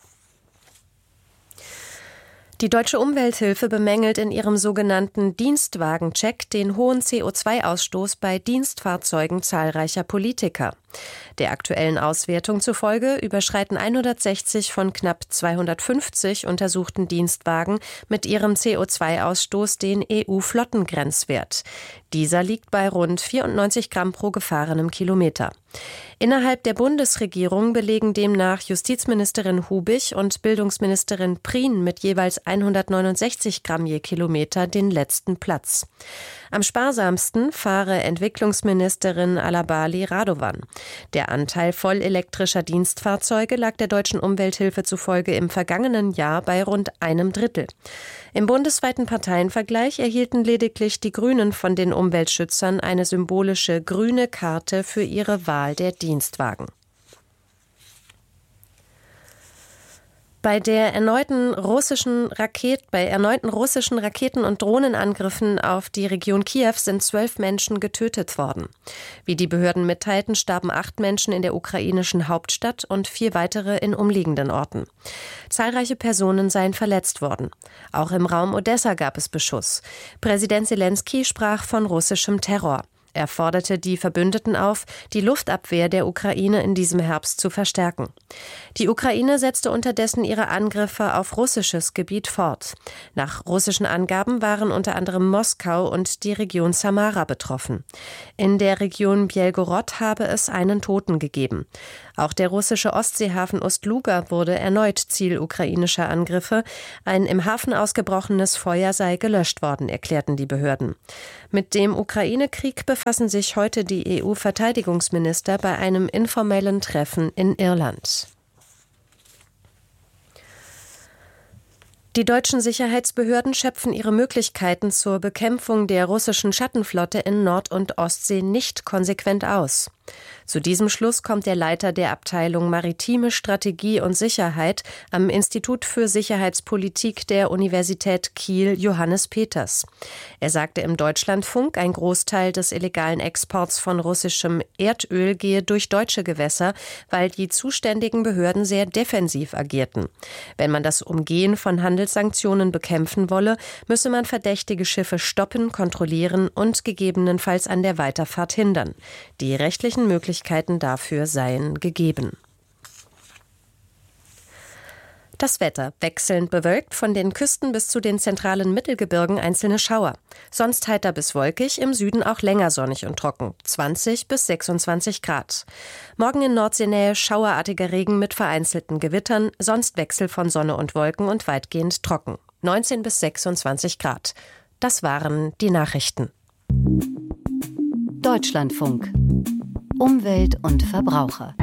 Die Deutsche Umwelthilfe bemängelt in ihrem sogenannten Dienstwagencheck den hohen C O zwei Ausstoß bei Dienstfahrzeugen zahlreicher Politiker. Der aktuellen Auswertung zufolge überschreiten hundertsechzig von knapp zweihundertfünfzig untersuchten Dienstwagen mit ihrem C O zwei Ausstoß den E U-Flottengrenzwert. Dieser liegt bei rund vierundneunzig Gramm pro gefahrenem Kilometer. Innerhalb der Bundesregierung belegen demnach Justizministerin Hubich und Bildungsministerin Prien mit jeweils hundertneunundsechzig Gramm je Kilometer den letzten Platz. Am sparsamsten fahre Entwicklungsministerin Alabali Radovan. Der Anteil vollelektrischer Dienstfahrzeuge lag der Deutschen Umwelthilfe zufolge im vergangenen Jahr bei rund einem Drittel. Im bundesweiten Parteienvergleich erhielten lediglich die Grünen von den Umweltschützern eine symbolische grüne Karte für ihre ihre Wahl der Dienstwagen. Bei der erneuten russischen Raket, bei erneuten russischen Raketen- und Drohnenangriffen auf die Region Kiew sind zwölf Menschen getötet worden. Wie die Behörden mitteilten, starben acht Menschen in der ukrainischen Hauptstadt und vier weitere in umliegenden Orten. Zahlreiche Personen seien verletzt worden. Auch im Raum Odessa gab es Beschuss. Präsident Selenskyj sprach von russischem Terror. Er forderte die Verbündeten auf, die Luftabwehr der Ukraine in diesem Herbst zu verstärken. Die Ukraine setzte unterdessen ihre Angriffe auf russisches Gebiet fort. Nach russischen Angaben waren unter anderem Moskau und die Region Samara betroffen. In der Region Bjelgorod habe es einen Toten gegeben. Auch der russische Ostseehafen Ust-Luga wurde erneut Ziel ukrainischer Angriffe. Ein im Hafen ausgebrochenes Feuer sei gelöscht worden, erklärten die Behörden. Mit dem Ukraine-Krieg befassen sich heute die E U-Verteidigungsminister bei einem informellen Treffen in Irland. Die deutschen Sicherheitsbehörden schöpfen ihre Möglichkeiten zur Bekämpfung der russischen Schattenflotte in Nord- und Ostsee nicht konsequent aus. Zu diesem Schluss kommt der Leiter der Abteilung Maritime Strategie und Sicherheit am Institut für Sicherheitspolitik der Universität Kiel, Johannes Peters. Er sagte im Deutschlandfunk, ein Großteil des illegalen Exports von russischem Erdöl gehe durch deutsche Gewässer, weil die zuständigen Behörden sehr defensiv agierten. Wenn man das Umgehen von Handelssanktionen bekämpfen wolle, müsse man verdächtige Schiffe stoppen, kontrollieren und gegebenenfalls an der Weiterfahrt hindern. Die rechtlichen Möglichkeiten dafür seien gegeben. Das Wetter: wechselnd bewölkt, von den Küsten bis zu den zentralen Mittelgebirgen einzelne Schauer. Sonst heiter bis wolkig, im Süden auch länger sonnig und trocken, zwanzig bis sechsundzwanzig Grad. Morgen in Nordseenähe schauerartiger Regen mit vereinzelten Gewittern, sonst Wechsel von Sonne und Wolken und weitgehend trocken, neunzehn bis sechsundzwanzig Grad. Das waren die Nachrichten. Deutschlandfunk. Umwelt und Verbraucher.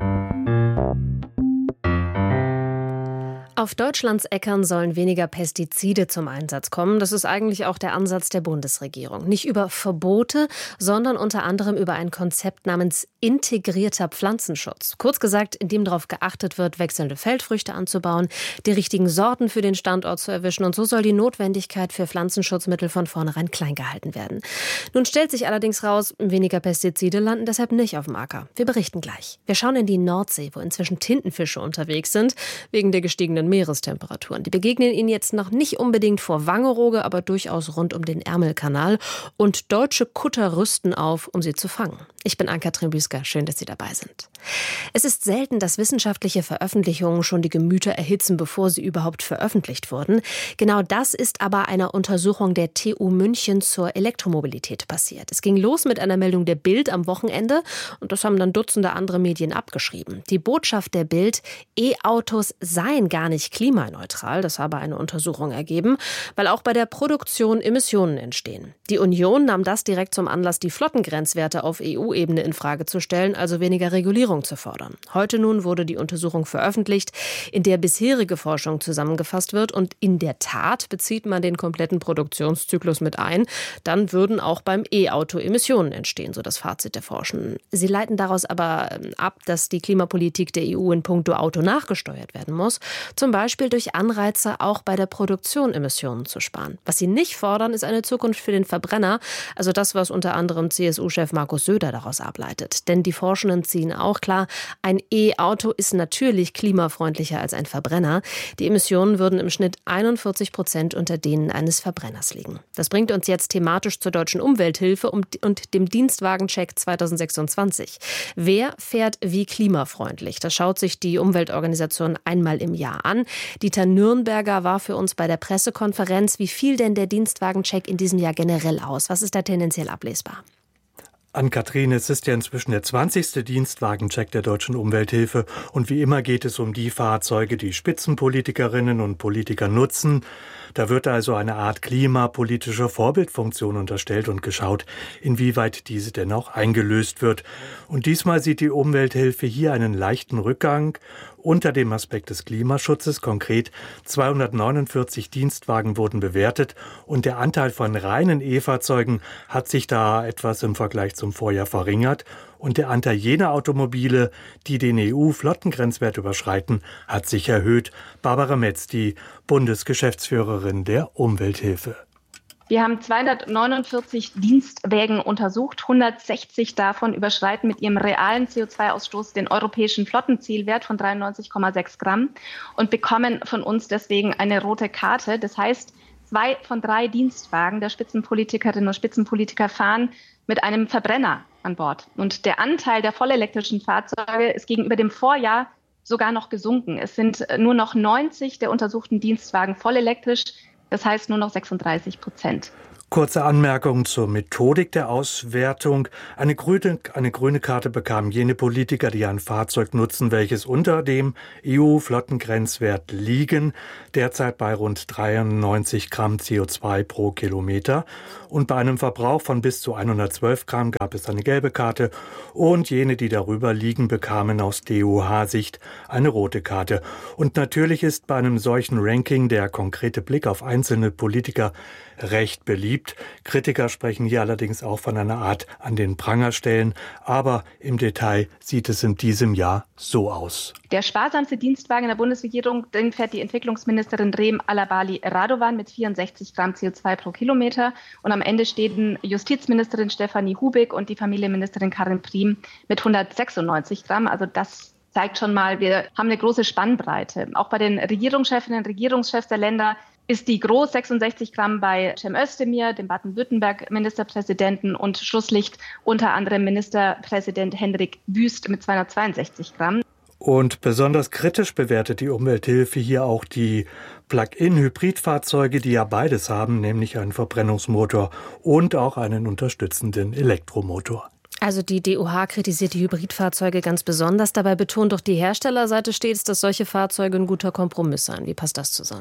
Auf Deutschlands Äckern sollen weniger Pestizide zum Einsatz kommen. Das ist eigentlich auch der Ansatz der Bundesregierung. Nicht über Verbote, sondern unter anderem über ein Konzept namens integrierter Pflanzenschutz. Kurz gesagt, in dem darauf geachtet wird, wechselnde Feldfrüchte anzubauen, die richtigen Sorten für den Standort zu erwischen. Und so soll die Notwendigkeit für Pflanzenschutzmittel von vornherein klein gehalten werden. Nun stellt sich allerdings raus, weniger Pestizide landen deshalb nicht auf dem Acker. Wir berichten gleich. Wir schauen in die Nordsee, wo inzwischen Tintenfische unterwegs sind, wegen der gestiegenen Meerestemperaturen. Die begegnen ihnen jetzt noch nicht unbedingt vor Wangerooge, aber durchaus rund um den Ärmelkanal. Und deutsche Kutter rüsten auf, um sie zu fangen. Ich bin Ann-Kathrin Büsker. Schön, dass Sie dabei sind. Es ist selten, dass wissenschaftliche Veröffentlichungen schon die Gemüter erhitzen, bevor sie überhaupt veröffentlicht wurden. Genau das ist aber einer Untersuchung der T U München zur Elektromobilität passiert. Es ging los mit einer Meldung der Bild am Wochenende und das haben dann Dutzende andere Medien abgeschrieben. Die Botschaft der Bild: E-Autos seien gar nicht klimaneutral, das habe eine Untersuchung ergeben, weil auch bei der Produktion Emissionen entstehen. Die Union nahm das direkt zum Anlass, die Flottengrenzwerte auf E U-Ebene in Frage zu stellen, also weniger Regulierung zu fordern. Heute nun wurde die Untersuchung veröffentlicht, in der bisherige Forschung zusammengefasst wird und in der Tat bezieht man den kompletten Produktionszyklus mit ein. Dann würden auch beim E-Auto Emissionen entstehen, so das Fazit der Forschenden. Sie leiten daraus aber ab, dass die Klimapolitik der E U in puncto Auto nachgesteuert werden muss, zum Beispiel durch Anreize, auch bei der Produktion Emissionen zu sparen. Was sie nicht fordern, ist eine Zukunft für den Verbrenner, also das, was unter anderem C S U-Chef Markus Söder daraus ableitet. Denn die Forschenden ziehen auch klar, ein E-Auto ist natürlich klimafreundlicher als ein Verbrenner. Die Emissionen würden im Schnitt einundvierzig Prozent unter denen eines Verbrenners liegen. Das bringt uns jetzt thematisch zur deutschen Umwelthilfe und dem Dienstwagencheck zweitausendsechsundzwanzig. Wer fährt wie klimafreundlich? Das schaut sich die Umweltorganisation einmal im Jahr an. Dieter Nürnberger war für uns bei der Pressekonferenz. Wie fiel denn der Dienstwagencheck in diesem Jahr generell aus? Was ist da tendenziell ablesbar? Ann-Kathrin, es ist ja inzwischen der zwanzigste Dienstwagencheck der deutschen Umwelthilfe und wie immer geht es um die Fahrzeuge, die Spitzenpolitikerinnen und Politiker nutzen. Da wird also eine Art klimapolitische Vorbildfunktion unterstellt und geschaut, inwieweit diese denn auch eingelöst wird. Und diesmal sieht die Umwelthilfe hier einen leichten Rückgang unter dem Aspekt des Klimaschutzes. Konkret zweihundertneunundvierzig Dienstwagen wurden bewertet und der Anteil von reinen E-Fahrzeugen hat sich da etwas im Vergleich zum Vorjahr verringert. Und der Anteil jener Automobile, die den E U-Flottengrenzwert überschreiten, hat sich erhöht. Barbara Metz, die Bundesgeschäftsführerin der Umwelthilfe. Wir haben zweihundertneunundvierzig Dienstwägen untersucht. hundertsechzig davon überschreiten mit ihrem realen C O zwei Ausstoß den europäischen Flottenzielwert von dreiundneunzig Komma sechs Gramm und bekommen von uns deswegen eine rote Karte. Das heißt, zwei von drei Dienstwagen der Spitzenpolitikerinnen und Spitzenpolitiker fahren mit einem Verbrenner an Bord. Und der Anteil der vollelektrischen Fahrzeuge ist gegenüber dem Vorjahr sogar noch gesunken. Es sind nur noch neunzig der untersuchten Dienstwagen vollelektrisch, das heißt nur noch sechsunddreißig Prozent. Kurze Anmerkung zur Methodik der Auswertung. Eine grüne, eine grüne Karte bekamen jene Politiker, die ein Fahrzeug nutzen, welches unter dem E U-Flottengrenzwert liegen, derzeit bei rund dreiundneunzig Gramm C O zwei pro Kilometer. Und bei einem Verbrauch von bis zu hundertzwölf Gramm gab es eine gelbe Karte und jene, die darüber liegen, bekamen aus D O H-Sicht eine rote Karte. Und natürlich ist bei einem solchen Ranking der konkrete Blick auf einzelne Politiker recht beliebt. Kritiker sprechen hier allerdings auch von einer Art an den Pranger stellen, aber im Detail sieht es in diesem Jahr so aus. Der sparsamste Dienstwagen in der Bundesregierung, den fährt die Entwicklungsministerin Reem Alabali Radovan mit vierundsechzig Gramm C O zwei pro Kilometer und am Ende stehen Justizministerin Stefanie Hubig und die Familienministerin Karin Priem mit hundertsechsundneunzig Gramm. Also das zeigt schon mal, wir haben eine große Spannbreite. Auch bei den Regierungschefinnen und Regierungschefs der Länder ist die groß sechsundsechzig Gramm bei Cem Özdemir, dem Baden-Württemberg-Ministerpräsidenten, und Schlusslicht unter anderem Ministerpräsident Hendrik Wüst mit zweihundertzweiundsechzig Gramm. Und besonders kritisch bewertet die Umwelthilfe hier auch die Plug-in-Hybridfahrzeuge, die ja beides haben, nämlich einen Verbrennungsmotor und auch einen unterstützenden Elektromotor. Also die D O H kritisiert die Hybridfahrzeuge ganz besonders. Dabei betont doch die Herstellerseite stets, dass solche Fahrzeuge ein guter Kompromiss seien. Wie passt das zusammen?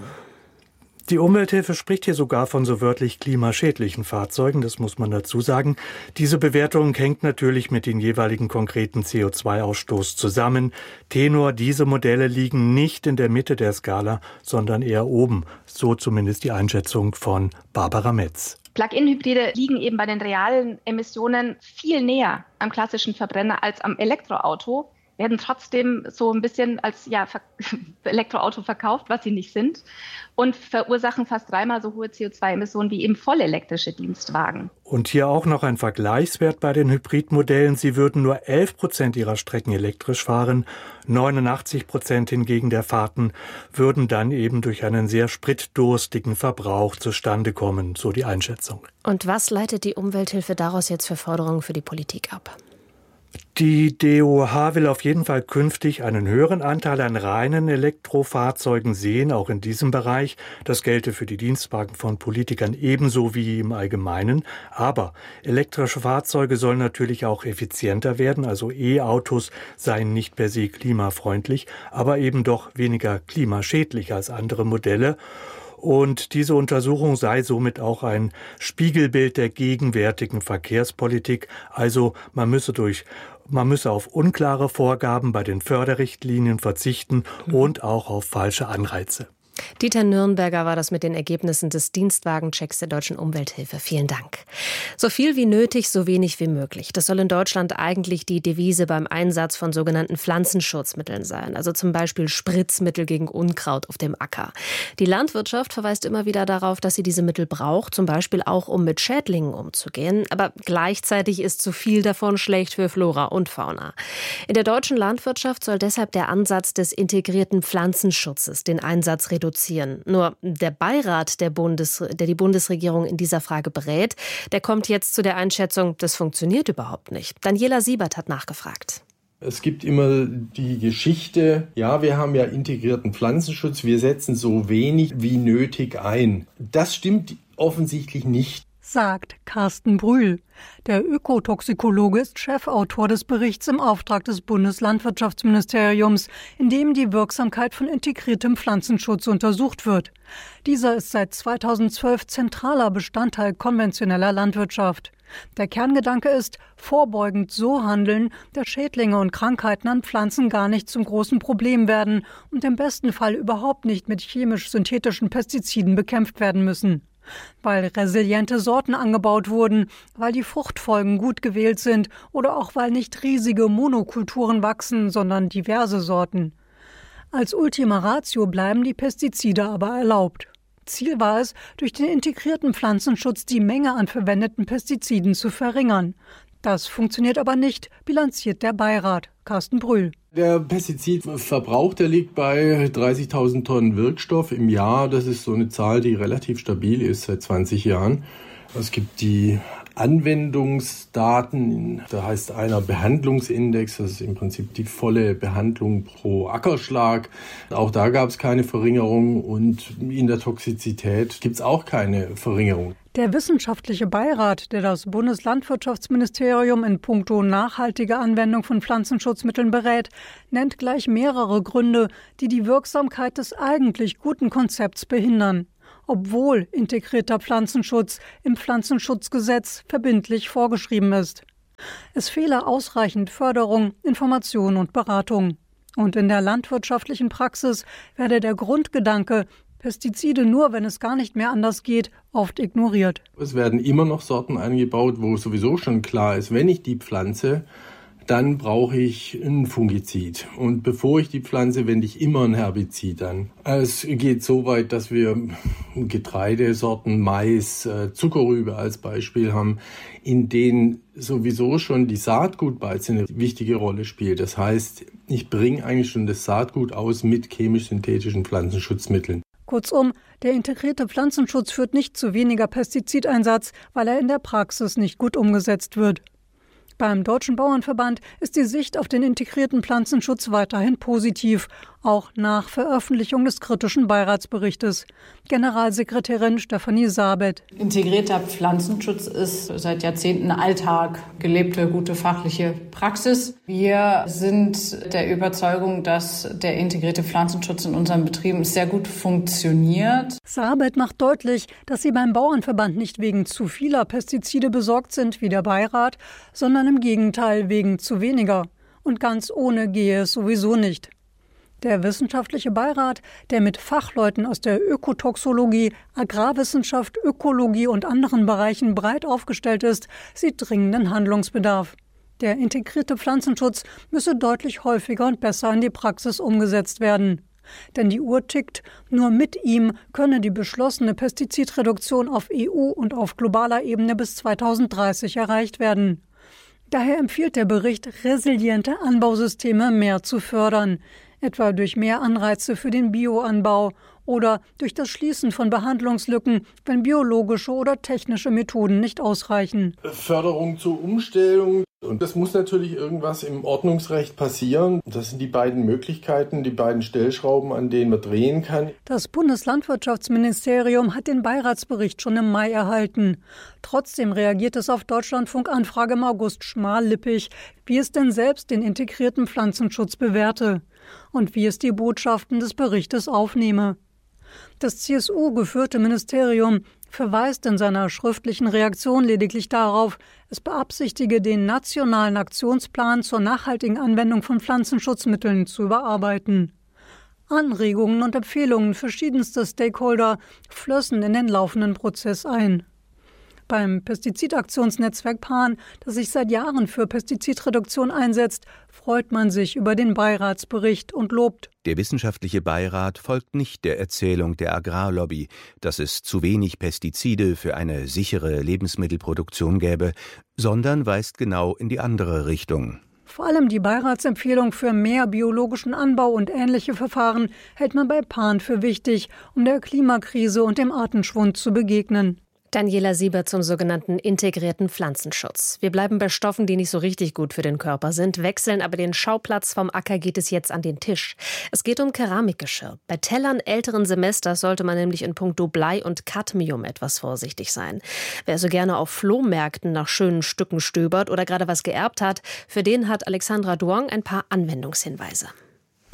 Die Umwelthilfe spricht hier sogar von so wörtlich klimaschädlichen Fahrzeugen, das muss man dazu sagen. Diese Bewertung hängt natürlich mit den jeweiligen konkreten C O zwei Ausstoß zusammen. Tenor, diese Modelle liegen nicht in der Mitte der Skala, sondern eher oben. So zumindest die Einschätzung von Barbara Metz. Plug-in-Hybride liegen eben bei den realen Emissionen viel näher am klassischen Verbrenner als am Elektroauto, werden trotzdem so ein bisschen als ja, Elektroauto verkauft, was sie nicht sind, und verursachen fast dreimal so hohe C O zwei Emissionen wie eben vollelektrische Dienstwagen. Und hier auch noch ein Vergleichswert bei den Hybridmodellen. Sie würden nur elf Prozent ihrer Strecken elektrisch fahren. neunundachtzig Prozent hingegen der Fahrten würden dann eben durch einen sehr spritdurstigen Verbrauch zustande kommen, so die Einschätzung. Und was leitet die Umwelthilfe daraus jetzt für Forderungen für die Politik ab? Die D O H will auf jeden Fall künftig einen höheren Anteil an reinen Elektrofahrzeugen sehen, auch in diesem Bereich. Das gelte für die Dienstwagen von Politikern ebenso wie im Allgemeinen. Aber elektrische Fahrzeuge sollen natürlich auch effizienter werden. Also E-Autos seien nicht per se klimafreundlich, aber eben doch weniger klimaschädlich als andere Modelle. Und diese Untersuchung sei somit auch ein Spiegelbild der gegenwärtigen Verkehrspolitik. Also man müsse durch, man müsse auf unklare Vorgaben bei den Förderrichtlinien verzichten und auch auf falsche Anreize. Dieter Nürnberger war das mit den Ergebnissen des Dienstwagenchecks der Deutschen Umwelthilfe. Vielen Dank. So viel wie nötig, so wenig wie möglich. Das soll in Deutschland eigentlich die Devise beim Einsatz von sogenannten Pflanzenschutzmitteln sein. Also zum Beispiel Spritzmittel gegen Unkraut auf dem Acker. Die Landwirtschaft verweist immer wieder darauf, dass sie diese Mittel braucht, zum Beispiel auch, um mit Schädlingen umzugehen. Aber gleichzeitig ist zu viel davon schlecht für Flora und Fauna. In der deutschen Landwirtschaft soll deshalb der Ansatz des integrierten Pflanzenschutzes den Einsatz reduzieren. Nur der Beirat, der, Bundes, der die Bundesregierung in dieser Frage berät, der kommt jetzt zu der Einschätzung, das funktioniert überhaupt nicht. Daniela Siebert hat nachgefragt. Es gibt immer die Geschichte, ja, wir haben ja integrierten Pflanzenschutz, wir setzen so wenig wie nötig ein. Das stimmt offensichtlich nicht, sagt Carsten Brühl. Der Ökotoxikologe ist Chefautor des Berichts im Auftrag des Bundeslandwirtschaftsministeriums, in dem die Wirksamkeit von integriertem Pflanzenschutz untersucht wird. Dieser ist seit zweitausendzwölf zentraler Bestandteil konventioneller Landwirtschaft. Der Kerngedanke ist, vorbeugend so handeln, dass Schädlinge und Krankheiten an Pflanzen gar nicht zum großen Problem werden und im besten Fall überhaupt nicht mit chemisch-synthetischen Pestiziden bekämpft werden müssen. Weil resiliente Sorten angebaut wurden, weil die Fruchtfolgen gut gewählt sind oder auch weil nicht riesige Monokulturen wachsen, sondern diverse Sorten. Als Ultima Ratio bleiben die Pestizide aber erlaubt. Ziel war es, durch den integrierten Pflanzenschutz die Menge an verwendeten Pestiziden zu verringern. Das funktioniert aber nicht, bilanziert der Beirat. Carsten Brühl. Der Pestizidverbrauch, der liegt bei dreißigtausend Tonnen Wirkstoff im Jahr. Das ist so eine Zahl, die relativ stabil ist seit zwanzig Jahren. Es gibt die Anwendungsdaten, da heißt einer Behandlungsindex, das ist im Prinzip die volle Behandlung pro Ackerschlag. Auch da gab es keine Verringerung und in der Toxizität gibt es auch keine Verringerung. Der wissenschaftliche Beirat, der das Bundeslandwirtschaftsministerium in puncto nachhaltige Anwendung von Pflanzenschutzmitteln berät, nennt gleich mehrere Gründe, die die Wirksamkeit des eigentlich guten Konzepts behindern, obwohl integrierter Pflanzenschutz im Pflanzenschutzgesetz verbindlich vorgeschrieben ist. Es fehle ausreichend Förderung, Information und Beratung. Und in der landwirtschaftlichen Praxis werde der Grundgedanke, Pestizide nur, wenn es gar nicht mehr anders geht, oft ignoriert. Es werden immer noch Sorten eingebaut, wo sowieso schon klar ist, wenn ich die pflanze, dann brauche ich ein Fungizid. Und bevor ich die pflanze, wende ich immer ein Herbizid an. Es geht so weit, dass wir Getreidesorten, Mais, Zuckerrübe als Beispiel haben, in denen sowieso schon die Saatgutbeize eine wichtige Rolle spielt. Das heißt, ich bringe eigentlich schon das Saatgut aus mit chemisch-synthetischen Pflanzenschutzmitteln. Kurzum, der integrierte Pflanzenschutz führt nicht zu weniger Pestizideinsatz, weil er in der Praxis nicht gut umgesetzt wird. Beim Deutschen Bauernverband ist die Sicht auf den integrierten Pflanzenschutz weiterhin positiv, auch nach Veröffentlichung des kritischen Beiratsberichtes. Generalsekretärin Stefanie Sabet. Integrierter Pflanzenschutz ist seit Jahrzehnten Alltag, gelebte, gute fachliche Praxis. Wir sind der Überzeugung, dass der integrierte Pflanzenschutz in unseren Betrieben sehr gut funktioniert. Sabet macht deutlich, dass sie beim Bauernverband nicht wegen zu vieler Pestizide besorgt sind wie der Beirat, sondern im Gegenteil wegen zu weniger. Und ganz ohne gehe es sowieso nicht. Der wissenschaftliche Beirat, der mit Fachleuten aus der Ökotoxologie, Agrarwissenschaft, Ökologie und anderen Bereichen breit aufgestellt ist, sieht dringenden Handlungsbedarf. Der integrierte Pflanzenschutz müsse deutlich häufiger und besser in die Praxis umgesetzt werden. Denn die Uhr tickt, nur mit ihm könne die beschlossene Pestizidreduktion auf E U- und auf globaler Ebene bis zweitausenddreißig erreicht werden. Daher empfiehlt der Bericht, resiliente Anbausysteme mehr zu fördern, etwa durch mehr Anreize für den Bioanbau oder durch das Schließen von Behandlungslücken, wenn biologische oder technische Methoden nicht ausreichen. Förderung zur Umstellung. Und das muss natürlich irgendwas im Ordnungsrecht passieren. Das sind die beiden Möglichkeiten, die beiden Stellschrauben, an denen man drehen kann. Das Bundeslandwirtschaftsministerium hat den Beiratsbericht schon im Mai erhalten. Trotzdem reagiert es auf Deutschlandfunk-Anfrage im August schmallippig, wie es denn selbst den integrierten Pflanzenschutz bewerte und wie es die Botschaften des Berichtes aufnehme. Das C S U-geführte Ministerium verweist in seiner schriftlichen Reaktion lediglich darauf, es beabsichtige, den nationalen Aktionsplan zur nachhaltigen Anwendung von Pflanzenschutzmitteln zu überarbeiten. Anregungen und Empfehlungen verschiedenster Stakeholder flössen in den laufenden Prozess ein. Beim Pestizidaktionsnetzwerk Pan, das sich seit Jahren für Pestizidreduktion einsetzt, freut man sich über den Beiratsbericht und lobt. Der wissenschaftliche Beirat folgt nicht der Erzählung der Agrarlobby, dass es zu wenig Pestizide für eine sichere Lebensmittelproduktion gäbe, sondern weist genau in die andere Richtung. Vor allem die Beiratsempfehlung für mehr biologischen Anbau und ähnliche Verfahren hält man bei Pan für wichtig, um der Klimakrise und dem Artenschwund zu begegnen. Daniela Sieber zum sogenannten integrierten Pflanzenschutz. Wir bleiben bei Stoffen, die nicht so richtig gut für den Körper sind, wechseln aber den Schauplatz. Vom Acker geht es jetzt an den Tisch. Es geht um Keramikgeschirr. Bei Tellern älteren Semesters sollte man nämlich in puncto Blei und Cadmium etwas vorsichtig sein. Wer so gerne auf Flohmärkten nach schönen Stücken stöbert oder gerade was geerbt hat, für den hat Alexandra Duong ein paar Anwendungshinweise.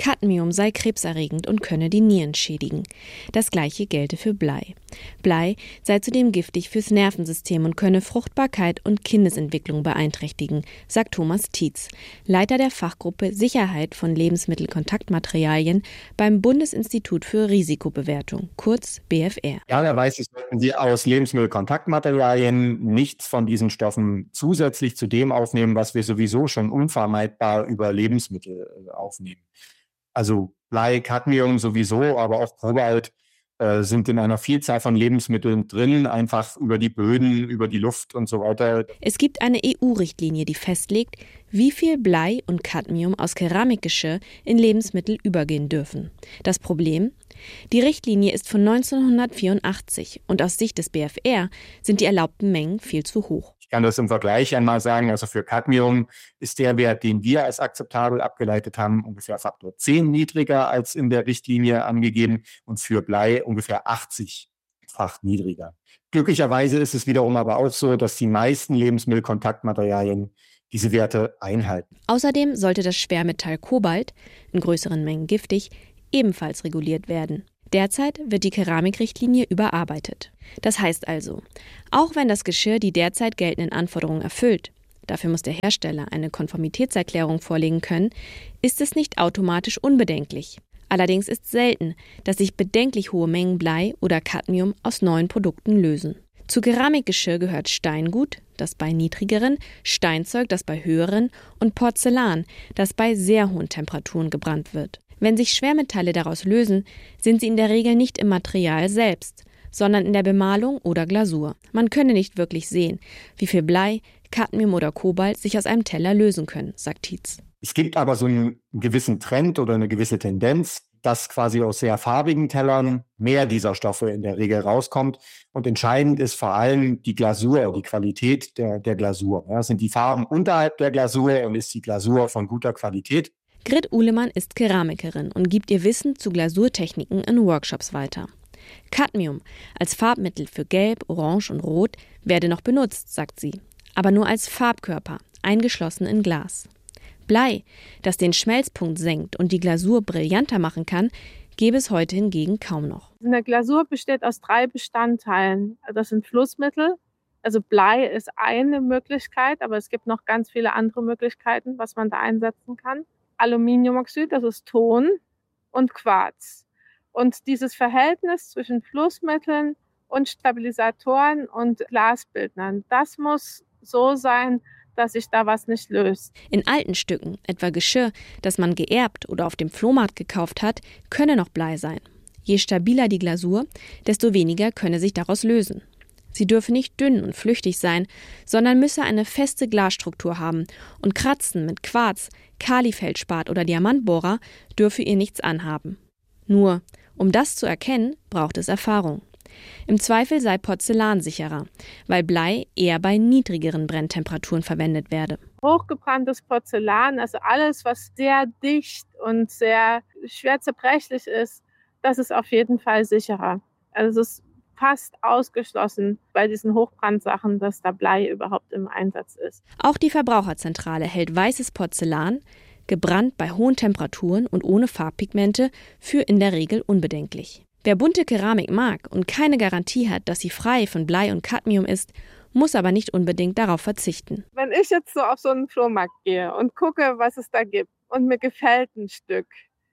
Cadmium sei krebserregend und könne die Nieren schädigen. Das Gleiche gelte für Blei. Blei sei zudem giftig fürs Nervensystem und könne Fruchtbarkeit und Kindesentwicklung beeinträchtigen, sagt Thomas Tietz, Leiter der Fachgruppe Sicherheit von Lebensmittelkontaktmaterialien beim Bundesinstitut für Risikobewertung, kurz B F R. Idealerweise sollten Sie aus Lebensmittelkontaktmaterialien nichts von diesen Stoffen zusätzlich zu dem aufnehmen, was wir sowieso schon unvermeidbar über Lebensmittel aufnehmen. Also Blei, Cadmium sowieso, aber auch Kobalt äh, sind in einer Vielzahl von Lebensmitteln drin, einfach über die Böden, über die Luft und so weiter. Es gibt eine E U-Richtlinie, die festlegt, wie viel Blei und Cadmium aus Keramikgeschirr in Lebensmittel übergehen dürfen. Das Problem? Die Richtlinie ist von neunzehnhundertvierundachtzig und aus Sicht des B F R sind die erlaubten Mengen viel zu hoch. Ich kann das im Vergleich einmal sagen, also für Cadmium ist der Wert, den wir als akzeptabel abgeleitet haben, ungefähr Faktor zehn niedriger als in der Richtlinie angegeben und für Blei ungefähr achtzig-fach niedriger. Glücklicherweise ist es wiederum aber auch so, dass die meisten Lebensmittelkontaktmaterialien diese Werte einhalten. Außerdem sollte das Schwermetall Kobalt, in größeren Mengen giftig, ebenfalls reguliert werden. Derzeit wird die Keramikrichtlinie überarbeitet. Das heißt also, auch wenn das Geschirr die derzeit geltenden Anforderungen erfüllt, dafür muss der Hersteller eine Konformitätserklärung vorlegen können, ist es nicht automatisch unbedenklich. Allerdings ist selten, dass sich bedenklich hohe Mengen Blei oder Cadmium aus neuen Produkten lösen. Zu Keramikgeschirr gehört Steingut, das bei niedrigeren, Steinzeug, das bei höheren und Porzellan, das bei sehr hohen Temperaturen gebrannt wird. Wenn sich Schwermetalle daraus lösen, sind sie in der Regel nicht im Material selbst, sondern in der Bemalung oder Glasur. Man könne nicht wirklich sehen, wie viel Blei, Cadmium oder Kobalt sich aus einem Teller lösen können, sagt Tietz. Es gibt aber so einen gewissen Trend oder eine gewisse Tendenz, dass quasi aus sehr farbigen Tellern mehr dieser Stoffe in der Regel rauskommt. Und entscheidend ist vor allem die Glasur, die Qualität der, der Glasur. Ja, sind die Farben unterhalb der Glasur und ist die Glasur von guter Qualität? Grit Uhlemann ist Keramikerin und gibt ihr Wissen zu Glasurtechniken in Workshops weiter. Cadmium als Farbmittel für Gelb, Orange und Rot werde noch benutzt, sagt sie, aber nur als Farbkörper, eingeschlossen in Glas. Blei, das den Schmelzpunkt senkt und die Glasur brillanter machen kann, gäbe es heute hingegen kaum noch. Eine Glasur besteht aus drei Bestandteilen. Das sind Flussmittel. Also Blei ist eine Möglichkeit, aber es gibt noch ganz viele andere Möglichkeiten, was man da einsetzen kann. Aluminiumoxid, das ist Ton, und Quarz. Und dieses Verhältnis zwischen Flussmitteln und Stabilisatoren und Glasbildnern, das muss so sein, dass sich da was nicht löst. In alten Stücken, etwa Geschirr, das man geerbt oder auf dem Flohmarkt gekauft hat, könne noch Blei sein. Je stabiler die Glasur, desto weniger könne sich daraus lösen. Sie dürfe nicht dünn und flüchtig sein, sondern müsse eine feste Glasstruktur haben und Kratzen mit Quarz, Kalifeldspat oder Diamantbohrer dürfe ihr nichts anhaben. Nur, um das zu erkennen, braucht es Erfahrung. Im Zweifel sei Porzellan sicherer, weil Blei eher bei niedrigeren Brenntemperaturen verwendet werde. Hochgebranntes Porzellan, also alles, was sehr dicht und sehr schwer zerbrechlich ist, das ist auf jeden Fall sicherer. Also es ist fast ausgeschlossen bei diesen Hochbrandsachen, dass da Blei überhaupt im Einsatz ist. Auch die Verbraucherzentrale hält weißes Porzellan, gebrannt bei hohen Temperaturen und ohne Farbpigmente, für in der Regel unbedenklich. Wer bunte Keramik mag und keine Garantie hat, dass sie frei von Blei und Cadmium ist, muss aber nicht unbedingt darauf verzichten. Wenn ich jetzt so auf so einen Flohmarkt gehe und gucke, was es da gibt und mir gefällt ein Stück,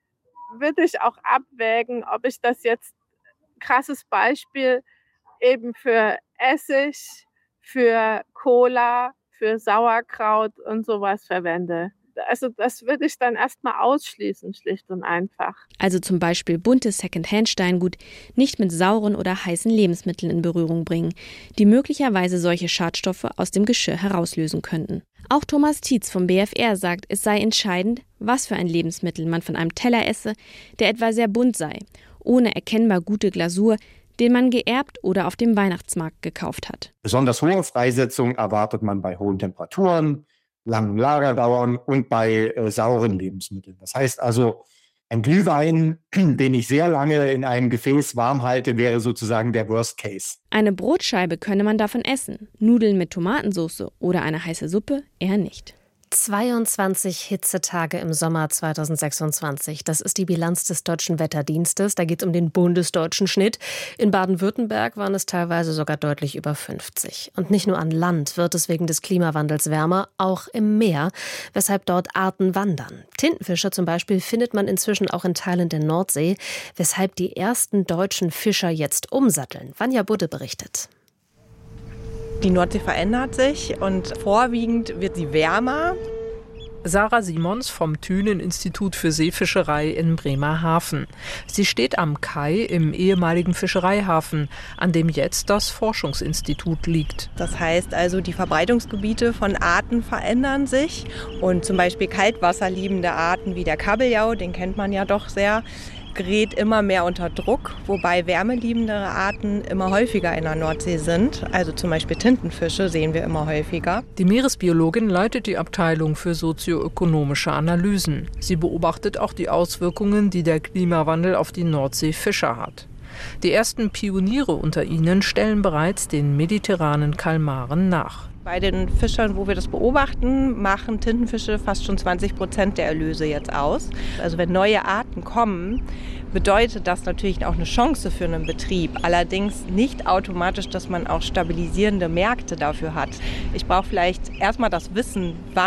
würde ich auch abwägen, ob ich das jetzt, krasses Beispiel, eben für Essig, für Cola, für Sauerkraut und sowas verwende. Also das würde ich dann erstmal ausschließen, schlicht und einfach. Also zum Beispiel buntes Secondhand-Steingut nicht mit sauren oder heißen Lebensmitteln in Berührung bringen, die möglicherweise solche Schadstoffe aus dem Geschirr herauslösen könnten. Auch Thomas Tietz vom B F R sagt, es sei entscheidend, was für ein Lebensmittel man von einem Teller esse, der etwa sehr bunt sei, ohne erkennbar gute Glasur, den man geerbt oder auf dem Weihnachtsmarkt gekauft hat. Besonders hohe Freisetzung erwartet man bei hohen Temperaturen, langen Lagerdauern und bei äh, sauren Lebensmitteln. Das heißt also, ein Glühwein, den ich sehr lange in einem Gefäß warm halte, wäre sozusagen der Worst Case. Eine Brotscheibe könne man davon essen, Nudeln mit Tomatensauce oder eine heiße Suppe eher nicht. zweiundzwanzig Hitzetage im Sommer zweitausendsechsundzwanzig. Das ist die Bilanz des Deutschen Wetterdienstes. Da geht es um den bundesdeutschen Schnitt. In Baden-Württemberg waren es teilweise sogar deutlich über fünfzig. Und nicht nur an Land wird es wegen des Klimawandels wärmer, auch im Meer, weshalb dort Arten wandern. Tintenfische zum Beispiel findet man inzwischen auch in Teilen der Nordsee, weshalb die ersten deutschen Fischer jetzt umsatteln. Vanja Budde berichtet. Die Nordsee verändert sich und vorwiegend wird sie wärmer. Sarah Simons vom Thünen-Institut für Seefischerei in Bremerhaven. Sie steht am Kai im ehemaligen Fischereihafen, an dem jetzt das Forschungsinstitut liegt. Das heißt also, die Verbreitungsgebiete von Arten verändern sich und zum Beispiel kaltwasserliebende Arten wie der Kabeljau, den kennt man ja doch sehr, gerät immer mehr unter Druck, wobei wärmeliebende Arten immer häufiger in der Nordsee sind. Also zum Beispiel Tintenfische sehen wir immer häufiger. Die Meeresbiologin leitet die Abteilung für sozioökonomische Analysen. Sie beobachtet auch die Auswirkungen, die der Klimawandel auf die Nordseefischer hat. Die ersten Pioniere unter ihnen stellen bereits den mediterranen Kalmaren nach. Bei den Fischern, wo wir das beobachten, machen Tintenfische fast schon zwanzig Prozent der Erlöse jetzt aus. Also wenn neue Arten kommen, bedeutet das natürlich auch eine Chance für einen Betrieb. Allerdings nicht automatisch, dass man auch stabilisierende Märkte dafür hat. Ich brauche vielleicht erstmal das Wissen, wann